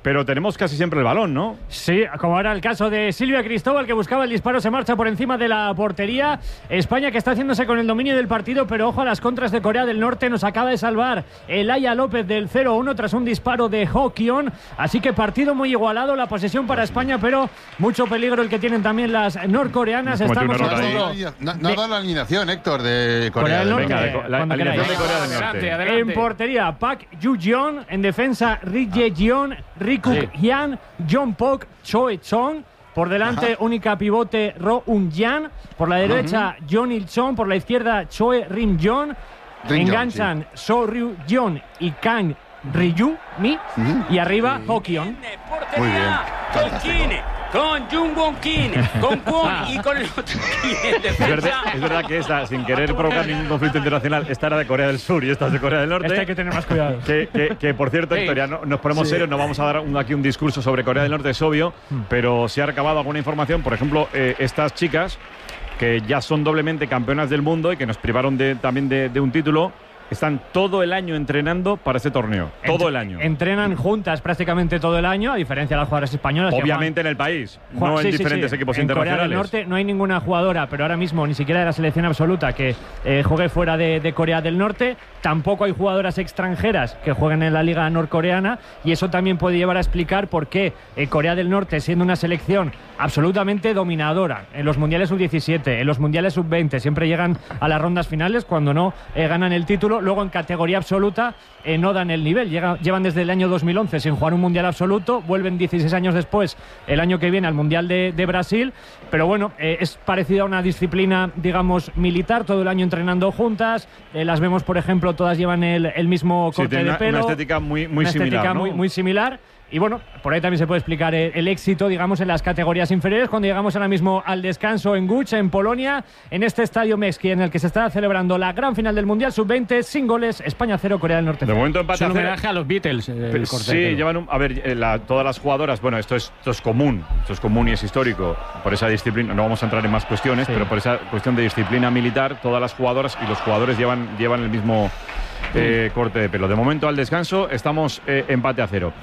Speaker 19: pero tenemos casi siempre el balón, ¿no?
Speaker 11: Sí, como era el caso de Silvia Cristóbal, que buscaba el disparo, se marcha por encima de la portería. España que está haciéndose con el dominio del partido, pero ojo a las contras de Corea del Norte. Nos acaba de salvar Elaya López del 0-1 tras un disparo de Ho Kyon. Así que partido muy igualado, la posesión para España, pero mucho peligro el que tienen también las norcoreanas. Estamos
Speaker 21: no ha dado la alineación, Héctor, de Corea del Norte.
Speaker 19: Venga, la alineación de Corea del Norte.
Speaker 11: Adelante. En portería, Park Yu-jeon. En defensa, Ri Jae-jeon, Ri Kuk-hyun, John Pok, Choi Chong. Por delante, única pivote, Ro Un-jan. Por la derecha, John Il-chon. Por la izquierda, Choi Rim-jeon. Enganchan So Ryu-jeon y Kang Ryu-mi. Y arriba, Ho Kyon.
Speaker 21: Muy bien.
Speaker 12: Con Kim, con Jung Won Kim, con Kwon y con el otro Kim en defensa.
Speaker 19: Es verdad que esta, sin querer provocar ningún conflicto internacional, esta era de Corea del Sur y esta es de Corea del Norte.
Speaker 11: Esta hay que tener más cuidado.
Speaker 19: Que por cierto, Victoria, nos ponemos serios, no vamos a dar aquí un discurso sobre Corea del Norte, es obvio, pero si ha recabado alguna información, por ejemplo, estas chicas que ya son doblemente campeonas del mundo y que nos privaron también de un título, están todo el año entrenando para ese torneo. Todo el año.
Speaker 11: Entrenan juntas prácticamente todo el año, a diferencia de las jugadoras españolas.
Speaker 19: Obviamente en el país, no en diferentes equipos internacionales.
Speaker 11: En Corea del Norte no hay ninguna jugadora, pero ahora mismo ni siquiera de la selección absoluta que juegue fuera de Corea del Norte. Tampoco hay jugadoras extranjeras que jueguen en la liga norcoreana, y eso también puede llevar a explicar por qué Corea del Norte, siendo una selección absolutamente dominadora en los mundiales sub-17, en los mundiales sub-20, siempre llegan a las rondas finales, cuando no ganan el título. Luego en categoría absoluta no dan el nivel. Llevan desde el año 2011 sin jugar un mundial absoluto, vuelven 16 años después, el año que viene, al mundial de Brasil. Pero bueno, es parecido a una disciplina, digamos, militar, todo el año entrenando juntas. Las vemos, por ejemplo, todas llevan el mismo corte de pelo.
Speaker 19: Una estética muy similar,
Speaker 11: estética
Speaker 19: ¿no?
Speaker 11: muy similar. Y bueno, por ahí también se puede explicar el éxito, digamos, en las categorías inferiores, cuando llegamos ahora mismo al descanso en Guch, en Polonia, en este estadio Mexki, en el que se está celebrando la gran final del Mundial Sub-20, sin goles, España 0, Corea del Norte 0.
Speaker 19: De momento empate
Speaker 11: es un
Speaker 19: a 0.
Speaker 11: homenaje a los Beatles.
Speaker 19: Sí, llevan todas las jugadoras, bueno, esto es común y es histórico, por esa disciplina, no vamos a entrar en más cuestiones, pero por esa cuestión de disciplina militar, todas las jugadoras y los jugadores llevan el mismo corte de pelo. De momento al descanso estamos empate a 0.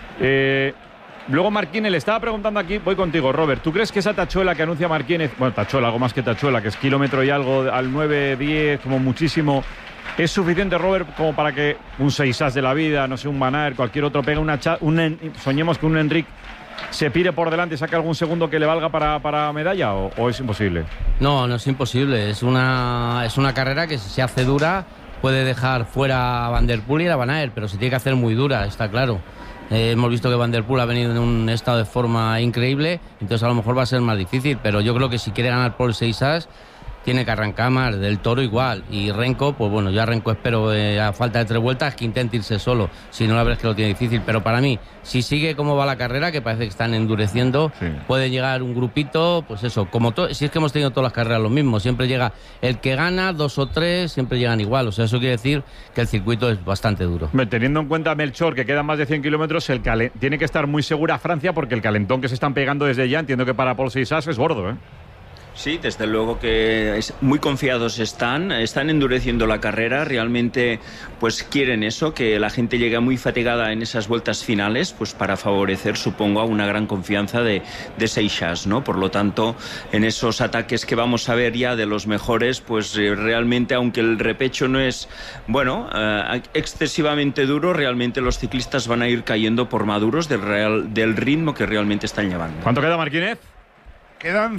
Speaker 19: Luego Marquínez le estaba preguntando aquí, voy contigo, Robert, ¿tú crees que esa tachuela que anuncia Marquínez, bueno, tachuela, algo más que tachuela, que es kilómetro y algo al 9-10, como muchísimo, es suficiente, Robert, como para que un 6as de la vida, no sé, un Manaer, cualquier otro, pegue soñemos que un Enric se pire por delante y saque algún segundo que le valga para medalla, o es imposible?
Speaker 4: No es imposible, es una carrera que se hace dura, puede dejar fuera a Van der Poel y a Van Aert, pero se tiene que hacer muy dura, está claro. Hemos visto que Van der Poel ha venido en un estado de forma increíble, entonces a lo mejor va a ser más difícil, pero yo creo que si quiere ganar por 6as tiene que arrancar más. Del Toro igual, y Renko, pues bueno, yo a Renko espero a falta de 3 vueltas que intente irse solo, si no la verdad es que lo tiene difícil, pero para mí, si sigue como va la carrera, que parece que están endureciendo, puede llegar un grupito, pues eso, si es que hemos tenido todas las carreras lo mismo, siempre llega el que gana, 2 o 3, siempre llegan igual, o sea, eso quiere decir que el circuito es bastante duro.
Speaker 19: Teniendo en cuenta, Melchor, que quedan más de 100 kilómetros, tiene que estar muy segura Francia, porque el calentón que se están pegando desde ya, entiendo que para Paul 6as es gordo, ¿eh?
Speaker 8: Sí, desde luego que muy confiados están endureciendo la carrera, realmente pues quieren eso, que la gente llegue muy fatigada en esas vueltas finales, pues para favorecer, supongo, a una gran confianza de Seixas, ¿no? Por lo tanto, en esos ataques que vamos a ver ya de los mejores, pues realmente, aunque el repecho no es, bueno, excesivamente duro, realmente los ciclistas van a ir cayendo por maduros del ritmo que realmente están llevando.
Speaker 19: ¿Cuánto queda, Marquínez?
Speaker 16: Quedan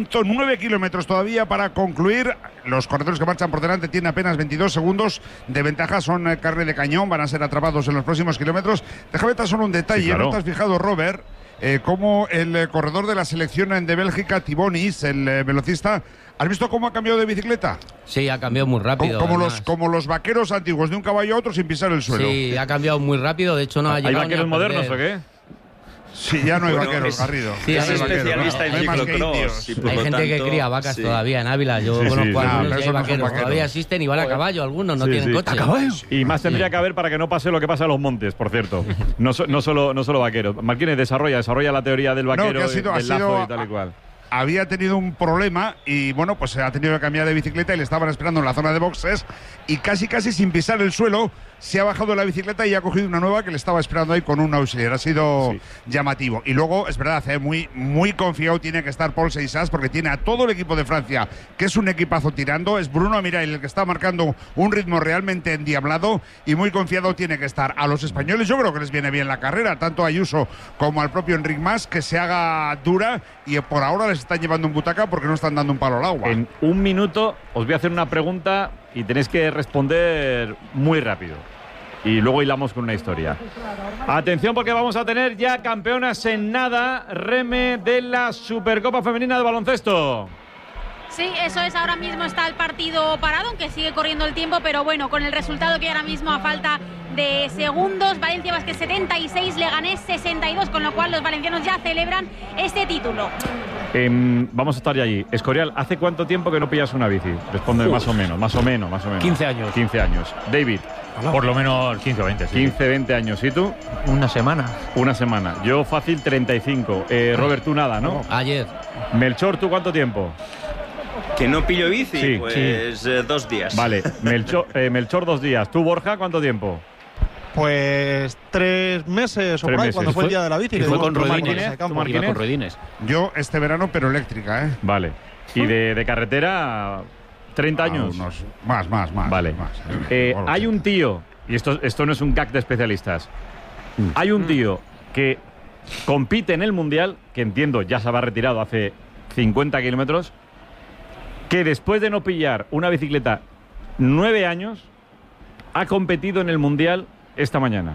Speaker 16: 109 kilómetros todavía para concluir. Los corredores que marchan por delante tienen apenas 22 segundos de ventaja. Son carne de cañón, van a ser atrapados en los próximos kilómetros. Déjame tan solo un detalle. Sí, claro. ¿No te has fijado, Robert, cómo el corredor de la selección de Bélgica, Tibonis, el velocista, ¿has visto cómo ha cambiado de bicicleta?
Speaker 4: Sí, ha cambiado muy rápido.
Speaker 16: Como los vaqueros antiguos, de un caballo a otro sin pisar el suelo.
Speaker 4: Sí, ha cambiado muy rápido. De hecho, no ha llegado.
Speaker 19: ¿Hay vaqueros modernos o qué?
Speaker 16: Sí, ya no hay vaqueros, Garrido.
Speaker 4: Sí,
Speaker 8: es especialista en ciclocross.
Speaker 4: Hay gente que cría vacas todavía en Ávila. Yo conozco a algunos y hay vaqueros. Todavía existen y van a caballo. Algunos no tienen coche.
Speaker 19: Y más tendría que haber para que no pase lo que pasa en los montes, por cierto. No solo vaqueros. Marquínez, desarrolla la teoría del vaquero, del lazo y tal y cual.
Speaker 16: Había tenido un problema y bueno, pues ha tenido que cambiar de bicicleta y le estaban esperando en la zona de boxes y casi sin pisar el suelo se ha bajado la bicicleta y ha cogido una nueva que le estaba esperando ahí con un auxiliar. Ha sido llamativo. Y luego, es verdad, muy, muy confiado tiene que estar Paul Seixas, porque tiene a todo el equipo de Francia, que es un equipazo tirando. Es Bruno Mirail el que está marcando un ritmo realmente endiablado, y muy confiado tiene que estar. A los españoles yo creo que les viene bien la carrera, tanto a Ayuso como al propio Enric Mas, que se haga dura, y por ahora les están llevando un butaca porque no están dando un palo al agua.
Speaker 19: En un minuto os voy a hacer una pregunta y tenéis que responder muy rápido. Y luego hilamos con una historia. Atención, porque vamos a tener ya campeonas en nada, Reme, de la Supercopa Femenina de Baloncesto.
Speaker 15: Sí, eso es, ahora mismo está el partido parado, aunque sigue corriendo el tiempo, pero bueno, con el resultado que ahora mismo a falta de segundos, Valencia Basket 76, Leganés 62, con lo cual los valencianos ya celebran este título.
Speaker 19: Vamos a estar ya allí. Escorial, ¿hace cuánto tiempo que no pillas una bici? Responde más o menos.
Speaker 10: 15 años.
Speaker 19: 15 años. David.
Speaker 10: Por lo menos 15 o 20, sí.
Speaker 19: 15, 20 años. ¿Y tú?
Speaker 17: Una semana.
Speaker 19: Una semana. Yo fácil 35. Robert, tú nada, ¿no?
Speaker 4: Ayer.
Speaker 19: Melchor, ¿tú cuánto tiempo?
Speaker 8: ¿Que no pillo bici?
Speaker 19: Sí,
Speaker 8: pues 2 días.
Speaker 19: Vale, Melchor 2 días. ¿Tú, Borja, cuánto tiempo?
Speaker 22: Pues 3 meses o por ahí, cuando fue el día de la bici.
Speaker 19: ¿Y fue con
Speaker 10: ruedines?
Speaker 16: Yo este verano, pero eléctrica, ¿eh?
Speaker 19: Vale. ¿Y de carretera? 30 años.
Speaker 16: Más.
Speaker 19: Vale.
Speaker 16: Más.
Speaker 19: Hay un tío, y esto no es un gag de especialistas, hay un tío que compite en el Mundial, que entiendo ya se habrá retirado hace 50 kilómetros, que después de no pillar una bicicleta 9 años, ha competido en el Mundial esta mañana.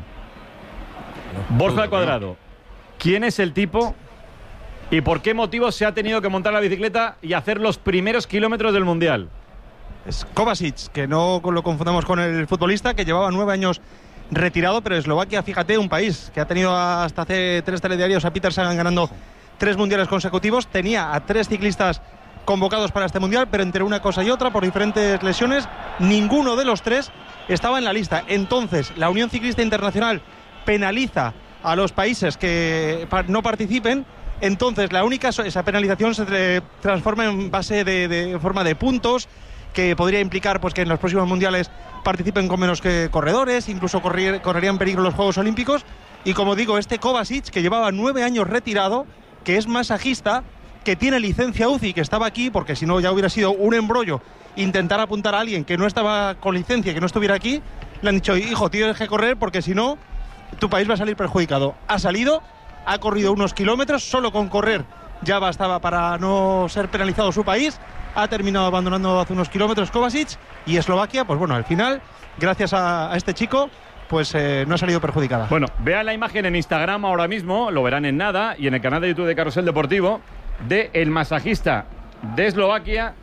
Speaker 19: Borja Cuadrado, ¿quién es el tipo y por qué motivo se ha tenido que montar la bicicleta y hacer los primeros kilómetros del Mundial?
Speaker 22: Es Kovacic, que no lo confundamos con el futbolista, que llevaba 9 años retirado, pero Eslovaquia, fíjate, un país que ha tenido hasta hace 3 telediarios a Peter Sagan ganando 3 mundiales consecutivos, tenía a 3 ciclistas convocados para este mundial, pero entre una cosa y otra, por diferentes lesiones, ninguno de los 3 estaba en la lista. Entonces, la Unión Ciclista Internacional penaliza a los países que no participen. Entonces, esa penalización se transforma en base de forma de puntos, que podría implicar pues que en los próximos mundiales participen con menos que corredores, incluso correrían peligro los Juegos Olímpicos. Y como digo, este Kovacic, que llevaba 9 años retirado, que es masajista, que tiene licencia UCI, que estaba aquí, porque si no ya hubiera sido un embrollo intentar apuntar a alguien que no estaba con licencia, que no estuviera aquí, le han dicho, hijo, tienes que correr porque si no, tu país va a salir perjudicado. Ha salido, ha corrido unos kilómetros, solo con correr ya bastaba para no ser penalizado su país, ha terminado abandonando hace unos kilómetros Kovacic, y Eslovaquia, pues bueno, al final, gracias a este chico, pues no ha salido perjudicada.
Speaker 19: Bueno, vean la imagen en Instagram ahora mismo, lo verán en nada, y en el canal de YouTube de Carrusel Deportivo, de el masajista de Eslovaquia.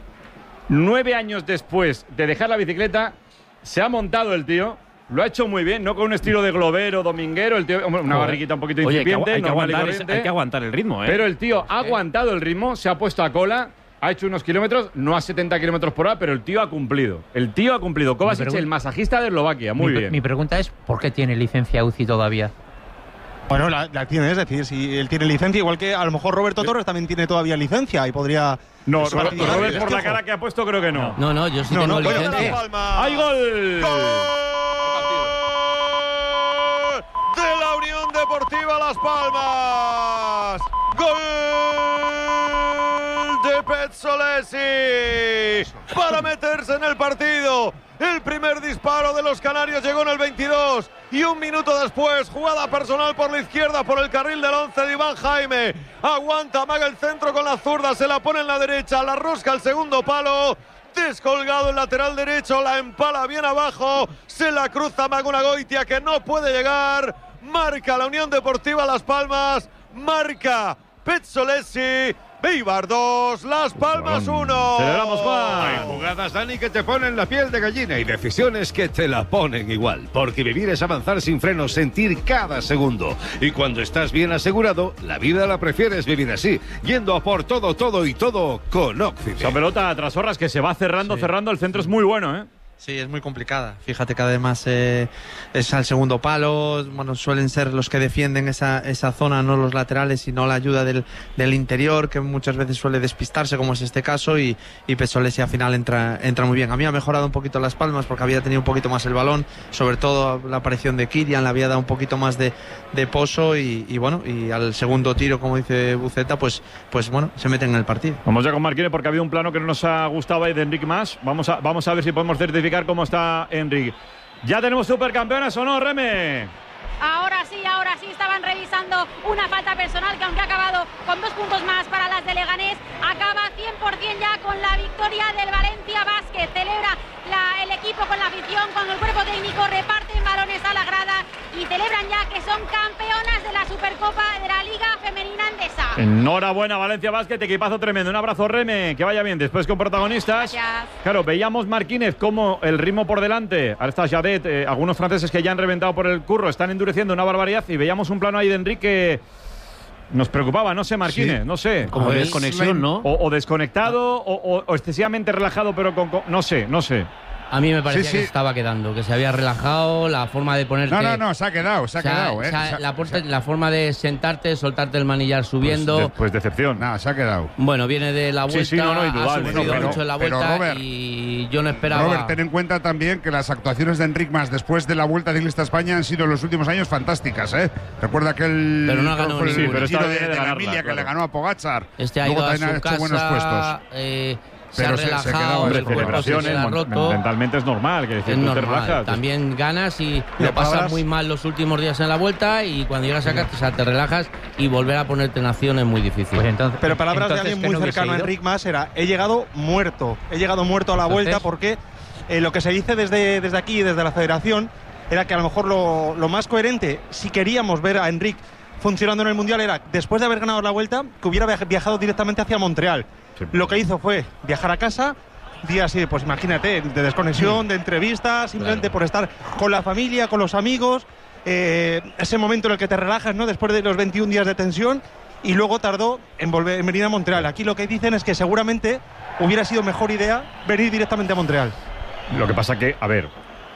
Speaker 19: 9 años después de dejar la bicicleta, se ha montado el tío, lo ha hecho muy bien, no con un estilo de globero, dominguero, el tío, una barriguita un poquito incipiente,
Speaker 10: hay que aguantar el ritmo, ¿eh?
Speaker 19: Pero el tío ha aguantado el ritmo, se ha puesto a cola, ha hecho unos kilómetros, no a 70 kilómetros por hora, pero el tío ha cumplido. Kovacic, el masajista de Eslovaquia, muy bien.
Speaker 17: Mi pregunta es, ¿por qué tiene licencia UCI todavía?
Speaker 22: Bueno, la tiene, es decir, si él tiene licencia, igual que a lo mejor Roberto Torres también tiene todavía licencia y podría...
Speaker 19: No, Robert por la cara que ha puesto creo que no.
Speaker 4: No, yo sí tengo licencia.
Speaker 19: ¡Hay gol!
Speaker 2: ¡Gol! De la Unión Deportiva Las Palmas. ¡Gol de Pezzolesi! Para meterse en el partido. El primer disparo de los canarios llegó en el 22 y un minuto después, jugada personal por la izquierda, por el carril del 11 de Iván Jaime. Aguanta, amaga el centro con la zurda, se la pone en la derecha, la rosca al segundo palo. Descolgado el lateral derecho, la empala bien abajo, se la cruza Magunagoitia, que no puede llegar. Marca la Unión Deportiva Las Palmas, marca Pezzolesi. Eibar 2, Las Palmas 1.
Speaker 1: Celebramos, Juan. Hay jugadas, Dani, que te ponen la piel de gallina y decisiones que te la ponen igual. Porque vivir es avanzar sin frenos, sentir cada segundo. Y cuando estás bien asegurado, la vida la prefieres vivir así, yendo a por todo y todo con Occident.
Speaker 19: Esa pelota tras Horras que se va cerrando, el centro es muy bueno, ¿eh?
Speaker 9: Sí, es muy complicada. Fíjate que además es al segundo palo. Bueno, suelen ser los que defienden esa zona, no los laterales, sino la ayuda del interior, que muchas veces suele despistarse, como es este caso, y Pessolesi al final entra muy bien. A mí ha mejorado un poquito Las Palmas porque había tenido un poquito más el balón, sobre todo la aparición de Kirian le había dado un poquito más de pozo y bueno, y al segundo tiro, como dice Buceta, pues bueno, se meten en el partido.
Speaker 19: Vamos ya con Marquínez porque había un plano que no nos ha gustado ahí de Enric Mas. Vamos a ver si podemos certificar cómo está Enric. ¿Ya tenemos supercampeonas o no, Reme?
Speaker 15: Ahora sí, estaban revisando una falta personal que aunque ha acabado con 2 puntos más para las de Leganés, acaba 100% ya con la victoria del Valencia Basket. Celebra el equipo con la afición, con el cuerpo técnico, reparten balones a la grada y celebran ya que son campeonas de la Supercopa de la Liga Femenina Endesa.
Speaker 19: Enhorabuena, Valencia Basket, equipazo tremendo. Un abrazo, Reme, que vaya bien. Después con protagonistas.
Speaker 15: Gracias.
Speaker 19: Claro, veíamos Marquínez como el ritmo por delante. Ahora está Jadet, algunos franceses que ya han reventado por el curro, están endureciendo una barbaridad y veíamos un plano ahí de Enrique. Nos preocupaba, no sé, Marquínez, sí. No sé.
Speaker 3: Como desconexión, ¿no?
Speaker 19: O desconectado, o excesivamente relajado, pero no sé.
Speaker 4: A mí me parecía que se estaba quedando, que se había relajado, la forma de ponerte...
Speaker 16: No, se ha quedado.
Speaker 4: La forma de sentarte, soltarte el manillar subiendo...
Speaker 19: Pues decepción.
Speaker 16: Nada, se ha quedado.
Speaker 4: Bueno, viene de la vuelta, ha sufrido mucho en la vuelta,
Speaker 16: Robert,
Speaker 4: y yo no esperaba...
Speaker 16: Robert, ten en cuenta también que las actuaciones de Enric Mas después de la Vuelta Ciclista a España han sido en los últimos años fantásticas, ¿eh? Recuerda que
Speaker 4: pero no ha ganado
Speaker 16: el giro de la Emilia, claro, que le ganó a Pogačar.
Speaker 4: Ha ido a su casa,
Speaker 16: buenos puestos.
Speaker 4: Se ha relajado,
Speaker 19: el cuerpo se ha roto. Mentalmente es normal, que decir,
Speaker 4: es
Speaker 19: tú
Speaker 4: normal.
Speaker 19: te relajas.
Speaker 4: También ganas y lo pasas muy mal los últimos días en la vuelta y cuando llegas a casa te relajas y volver a ponerte en acción es muy difícil.
Speaker 22: Pues pero palabras de alguien muy cercano a Enric Mas era: he llegado muerto a la vuelta porque lo que se dice desde aquí, desde la federación, era que a lo mejor lo más coherente, si queríamos ver a Enric funcionando en el Mundial, era después de haber ganado la vuelta que hubiera viajado directamente hacia Montreal. Sí. Lo que hizo fue viajar a casa, días así, pues imagínate, de desconexión, de entrevistas, simplemente por estar con la familia, con los amigos, ese momento en el que te relajas, ¿no? Después de los 21 días de tensión, y luego tardó en venir a Montreal. Aquí lo que dicen es que seguramente hubiera sido mejor idea venir directamente a Montreal.
Speaker 19: Lo que pasa que, a ver,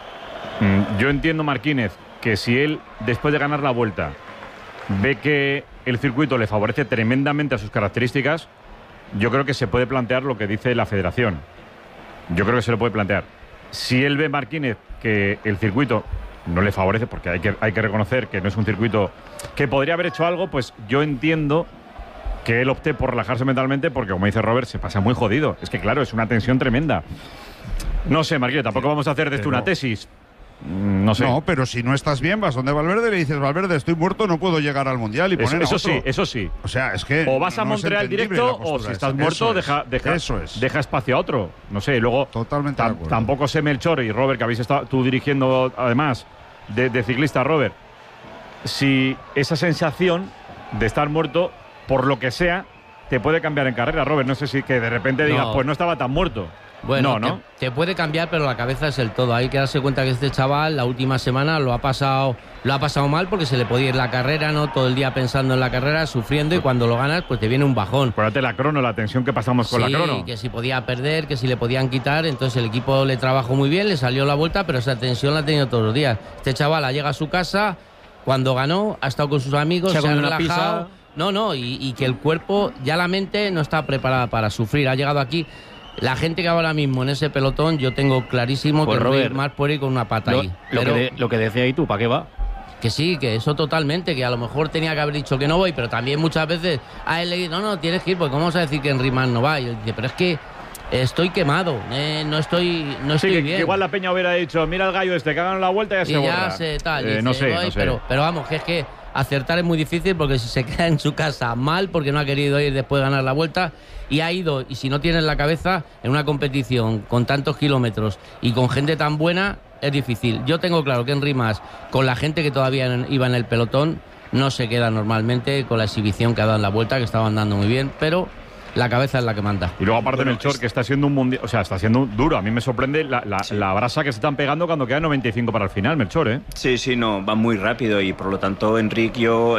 Speaker 19: yo entiendo, Marquínez, que si él, después de ganar la vuelta, ve que el circuito le favorece tremendamente a sus características, yo creo que se puede plantear lo que dice la federación. Yo creo que se lo puede plantear. Si él ve, Marquínez, que el circuito no le favorece, porque hay que reconocer que no es un circuito que podría haber hecho algo, pues yo entiendo que él opte por relajarse mentalmente, porque como dice Robert, se pasa muy jodido. Es que claro, es una tensión tremenda. No sé, Marquínez, tampoco vamos a hacer de esto una tesis. No sé.
Speaker 16: No, pero si no estás bien, vas donde Valverde y le dices: Valverde, estoy muerto, no puedo llegar al Mundial y poner
Speaker 19: eso sí, eso sí.
Speaker 16: O sea, es que
Speaker 19: o vas a Montreal directo, o si estás muerto, deja espacio a otro. No sé, luego
Speaker 16: totalmente
Speaker 19: tampoco sé, Melchor y Robert, que habéis estado tú dirigiendo además de ciclista, Robert, si esa sensación de estar muerto, por lo que sea, te puede cambiar en carrera, Robert. No sé si que de repente digas, pues no estaba tan muerto.
Speaker 4: Bueno, no. Te puede cambiar, pero la cabeza es el todo. Hay que darse cuenta que este chaval la última semana lo ha pasado mal porque se le podía ir la carrera, ¿no? Todo el día pensando en la carrera, sufriendo, y cuando lo ganas, pues te viene un bajón.
Speaker 19: Acuérdate la crono, la tensión que pasamos con la crono.
Speaker 4: Que si podía perder, que si le podían quitar. Entonces el equipo le trabajó muy bien, le salió la vuelta, pero esa tensión la ha tenido todos los días. Este chaval llega a su casa, cuando ganó, ha estado con sus amigos, se ha relajado. Y que el cuerpo, ya la mente no está preparada para sufrir. Ha llegado aquí. La gente que ahora mismo en ese pelotón, yo tengo clarísimo pues que Robert más puede ir con una pata ahí.
Speaker 3: Lo que decía ahí tú, ¿para qué va?
Speaker 4: Que sí, que eso totalmente, que a lo mejor tenía que haber dicho que no voy, pero también muchas veces a él le dice: no, tienes que ir, porque ¿cómo vas a decir que Enric Mas no va? Y él dice: pero es que estoy quemado, no estoy bien.
Speaker 19: Que igual la peña hubiera dicho: mira el gallo este que ha ganado la vuelta y ya se borra.
Speaker 4: Ya sé, tal. Dice,
Speaker 19: no sé.
Speaker 4: Pero vamos, que es que acertar es muy difícil, porque si se queda en su casa mal porque no ha querido ir después de ganar la vuelta, y ha ido, y si no tienes la cabeza en una competición con tantos kilómetros y con gente tan buena, es difícil. Yo tengo claro que Enric Mas, con la gente que todavía iba en el pelotón, no se queda normalmente con la exhibición que ha dado en la vuelta, que estaba andando muy bien, pero la cabeza es la que manda.
Speaker 19: Y luego aparte Melchor, que está siendo un mundial, o sea, está siendo duro. A mí me sorprende la brasa que se están pegando cuando quedan 95 para el final, Melchor, ¿eh?
Speaker 8: Sí, no, va muy rápido, y por lo tanto Enric,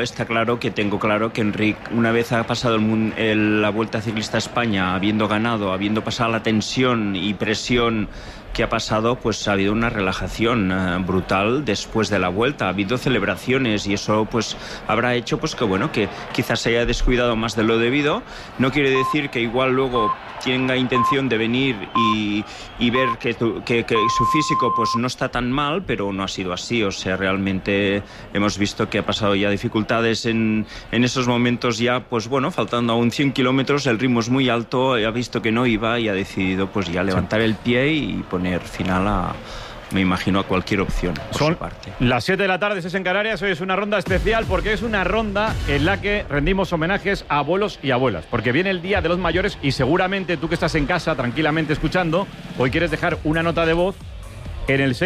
Speaker 8: tengo claro que Enric, una vez ha pasado la Vuelta Ciclista a España, habiendo ganado, habiendo pasado la tensión y presión ¿qué ha pasado? Pues ha habido una relajación brutal después de la vuelta. Ha habido celebraciones y eso pues habrá hecho pues que bueno, que quizás se haya descuidado más de lo debido. No quiere decir que igual luego tenga intención de venir y ver que su físico pues no está tan mal, pero no ha sido así. O sea, realmente hemos visto que ha pasado ya dificultades en esos momentos ya, pues bueno, faltando aún 100 kilómetros, el ritmo es muy alto, ha visto que no iba y ha decidido pues ya levantar el pie y poner final a, me imagino, a cualquier opción por su parte.
Speaker 3: Las 7 de la tarde, 6 en Canarias. Hoy es una ronda especial porque es una ronda en la que rendimos homenajes a abuelos y abuelas, porque viene el Día de los Mayores y seguramente tú que estás en casa tranquilamente escuchando, hoy quieres dejar una nota de voz en el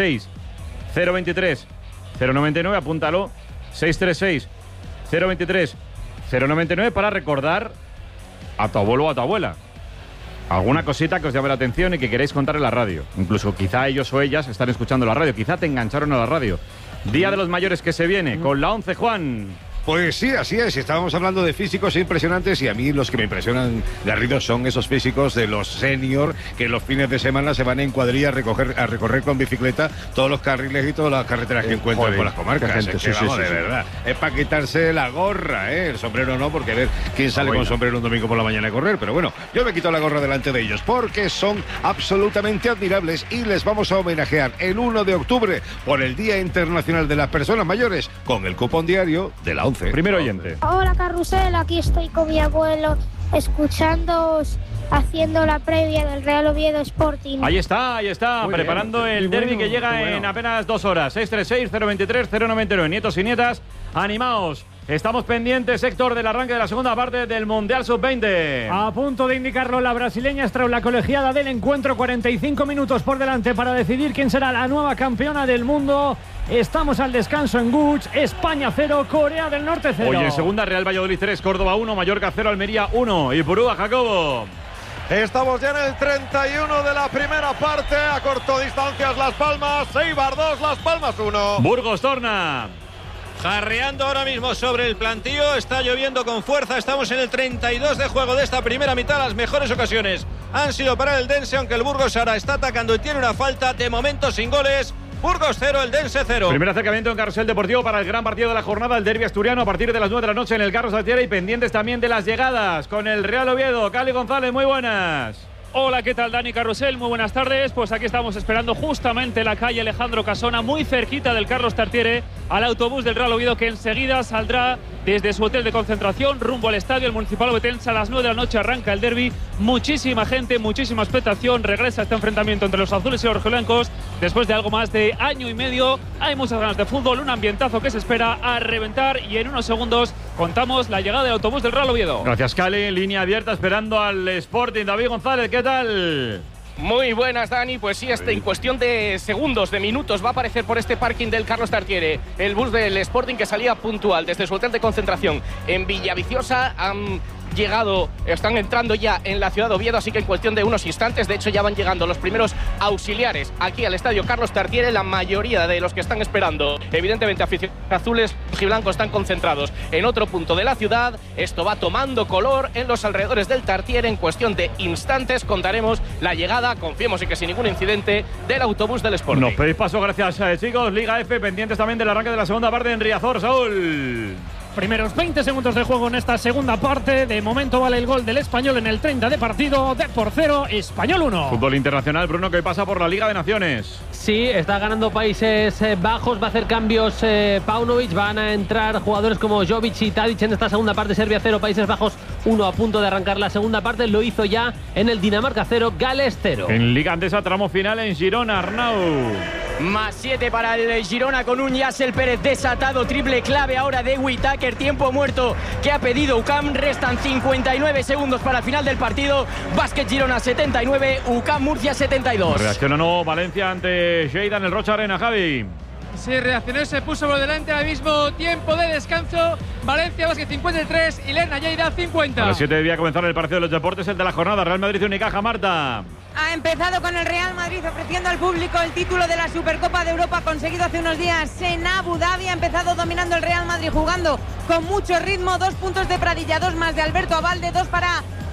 Speaker 3: 636-023-099, apúntalo, 636-023-099 para recordar a tu abuelo o a tu abuela. Alguna cosita que os llame la atención y que queréis contar en la radio. Incluso quizá ellos o ellas están escuchando la radio, quizá te engancharon a la radio. Día de los Mayores que se viene con la 11, Juan.
Speaker 1: Pues sí, así es. Estábamos hablando de físicos impresionantes y a mí los que me impresionan, Garrido, son esos físicos de los senior que los fines de semana se van en cuadrilla a recorrer con bicicleta todos los carriles y todas las carreteras que encuentran por las comarcas.
Speaker 21: Gente,
Speaker 1: de verdad. Es para quitarse la gorra, el sombrero no, porque a ver quién sale con sombrero un domingo por la mañana a correr. Pero bueno, yo me quito la gorra delante de ellos porque son absolutamente admirables y les vamos a homenajear el 1 de octubre por el Día Internacional de las Personas Mayores con el cupón diario de la 11.
Speaker 3: Primer oyente.
Speaker 7: Hola, Carrusel, aquí estoy con mi abuelo escuchándoos haciendo la previa del Real Oviedo Sporting.
Speaker 3: Ahí está, muy preparando bien, el derbi que llega en apenas 2 horas. 636-023-099. Nietos y nietas, animaos. Estamos pendientes, Héctor, del arranque de la segunda parte del Mundial Sub-20.
Speaker 11: A punto de indicarlo la brasileña Strau, la colegiada del encuentro. 45 minutos por delante para decidir quién será la nueva campeona del mundo. Estamos al descanso en Guch. España 0, Corea del Norte 0.
Speaker 3: Hoy en segunda, Real Valladolid 3, Córdoba 1, Mallorca 0, Almería 1. Y Purúa, Jacobo.
Speaker 2: Estamos ya en el 31 de la primera parte. A corto distancias Las Palmas, Eibar 2, Las Palmas 1.
Speaker 3: Burgos torna.
Speaker 13: Jarreando ahora mismo sobre el plantío, está lloviendo con fuerza, estamos en el 32 de juego de esta primera mitad. Las mejores ocasiones han sido para el Dense, aunque el Burgos ahora está atacando y tiene una falta, de momento sin goles. Burgos 0, el Dense 0.
Speaker 3: Primer acercamiento en Carrusel Deportivo para el gran partido de la jornada, el derbi asturiano, a partir de las 9 de la noche en el Carlos Tartiere, y pendientes también de las llegadas con el Real Oviedo. Cali González, muy buenas.
Speaker 23: Hola, ¿qué tal, Dani Carrusel? Muy buenas tardes. Pues aquí estamos esperando justamente la calle Alejandro Casona, muy cerquita del Carlos Tartiere, al autobús del Real Oviedo que enseguida saldrá desde su hotel de concentración rumbo al estadio el Municipal Ovetense. A las 9 de la noche arranca el derbi. Muchísima gente, muchísima expectación. Regresa este enfrentamiento entre los azules y los rojiblancos después de algo más de año y medio. Hay muchas ganas de fútbol, un ambientazo que se espera a reventar, y en unos segundos contamos la llegada del autobús del Real Oviedo.
Speaker 3: Gracias, Cali. Línea abierta esperando al Sporting. David González, ¿qué tal?
Speaker 24: Muy buenas, Dani. Pues sí, en cuestión de segundos, de minutos, va a aparecer por este parking del Carlos Tartiere el bus del Sporting que salía puntual desde su hotel de concentración en Villaviciosa. Están entrando ya en la ciudad de Oviedo, así que en cuestión de unos instantes, de hecho ya van llegando los primeros auxiliares aquí al estadio Carlos Tartiere. La mayoría de los que están esperando, evidentemente aficionados azules y blancos, están concentrados en otro punto de la ciudad. Esto va tomando color en los alrededores del Tartiere. En cuestión de instantes contaremos la llegada, confiemos en que sin ningún incidente, del autobús del Sporting.
Speaker 3: Nos pedís paso, gracias, chicos. Liga F, pendientes también del arranque de la segunda parte en Riazor. Saúl.
Speaker 11: Primeros 20 segundos de juego en esta segunda parte. De momento vale el gol del Español en el 30 de partido. Depor 0, Español 1.
Speaker 3: Fútbol internacional, Bruno, que pasa por la Liga de Naciones.
Speaker 5: Sí, está ganando Países Bajos. Va a hacer cambios Paunovic. Van a entrar jugadores como Jovic y Tadic en esta segunda parte. Serbia 0, Países Bajos 1, a punto de arrancar la segunda parte. Lo hizo ya en el Dinamarca 0, Gales 0.
Speaker 3: En Liga Andesa, tramo final en Girona, Arnau.
Speaker 12: Más 7 para el Girona con un Yassel Pérez desatado. Triple clave ahora de Whittaker. Tiempo muerto que ha pedido UCAM. Restan 59 segundos para el final del partido. Básquet Girona 79, UCAM Murcia 72.
Speaker 3: Reacciona no Valencia ante Lleida en el Rocha Arena, Javi.
Speaker 25: Sí, reaccionó y se puso por delante al mismo tiempo de descanso. Valencia Básquet 53 y Lerna Lleida 50.
Speaker 3: A las 7 debía comenzar el partido de los deportes, el de la jornada. Real Madrid y Unicaja, Marta.
Speaker 14: Ha empezado con el Real Madrid ofreciendo al público el título de la Supercopa de Europa conseguido hace unos días en Abu Dhabi. Ha empezado dominando el Real Madrid, jugando con mucho ritmo. 2 puntos de Pradilla, 2 más de Alberto Abalde, 2 para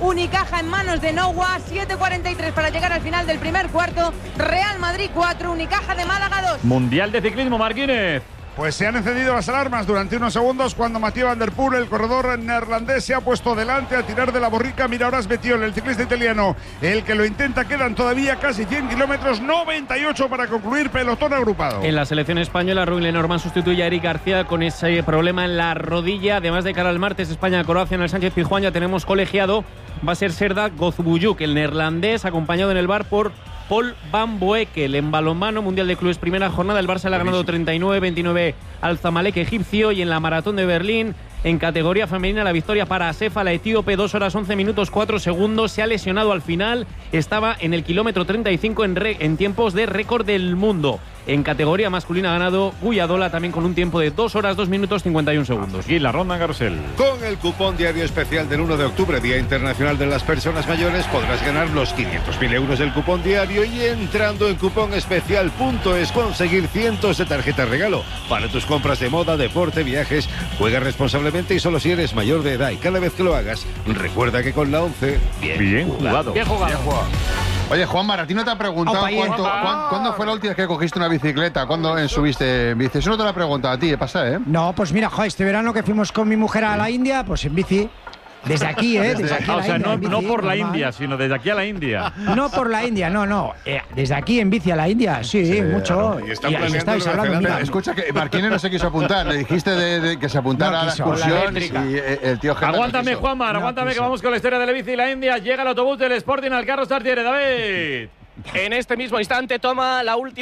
Speaker 14: Unicaja en manos de Nowa, 7:43 para llegar al final del primer cuarto. Real Madrid 4, Unicaja de Málaga 2.
Speaker 3: Mundial de ciclismo, Marquínez.
Speaker 16: Pues se han encendido las alarmas durante unos segundos cuando Mathieu Van Der Poel, el corredor neerlandés, se ha puesto delante a tirar de la borrica. Mira ahora es Bettiol, el ciclista italiano, el que lo intenta. Quedan todavía casi 100 kilómetros, 98 para concluir, pelotón agrupado.
Speaker 23: En la selección española, Rubén Lenormand sustituye a Eric García con ese problema en la rodilla. Además de cara al martes, España-Croacia en el Sánchez Pizjuán, ya tenemos colegiado. Va a ser Serdar Gozbuyuk, el neerlandés, acompañado en el bar por Paul Van Boekel. En balonmano, Mundial de Clubes, primera jornada, el Barça le ha ganado 39-29 al Zamalek egipcio. Y en la Maratón de Berlín, en categoría femenina, la victoria para Asefa, la etíope, 2 horas 11 minutos 4 segundos. Se ha lesionado al final, estaba en el kilómetro 35 en tiempos de récord del mundo. En categoría masculina ha ganado Guyadola, también con un tiempo de 2 horas 2 minutos 51 segundos.
Speaker 19: Y la ronda Carrusel.
Speaker 1: Con el cupón diario especial del 1 de octubre, Día Internacional de las Personas Mayores, podrás ganar los 500.000 euros del cupón diario y entrando en cuponespecial.es conseguir cientos de tarjetas regalo para tus compras de moda, deporte, viajes. Juega responsablemente y solo si eres mayor de edad, y cada vez que lo hagas, recuerda que con la 11, bien jugado.
Speaker 23: Bien jugado.
Speaker 21: Oye, Juanmar, ¿a ti no te ha preguntado cuándo fue la última vez que cogiste una bicicleta? ¿Cuándo subiste en bici? Eso no te lo he preguntado a ti, pasa, ¿eh?
Speaker 6: No, pues mira, este verano que fuimos con mi mujer a la India, pues en bici. Desde aquí, Desde aquí
Speaker 19: o sea,
Speaker 6: India,
Speaker 19: no por la India, sino desde aquí a la India.
Speaker 6: No por la India, no. Desde aquí en bici a la India, sí mucho.
Speaker 21: Y estáis hablando, mira. Escucha, que Marquínez no se quiso apuntar. Le dijiste de que se apuntara a la excursión y el tío Geta
Speaker 3: Aguántame, Juanmar, aguántame que vamos con la historia de la bici y la India. Llega el autobús del Sporting al Carlos Tartiere, David.
Speaker 24: En este mismo instante toma la última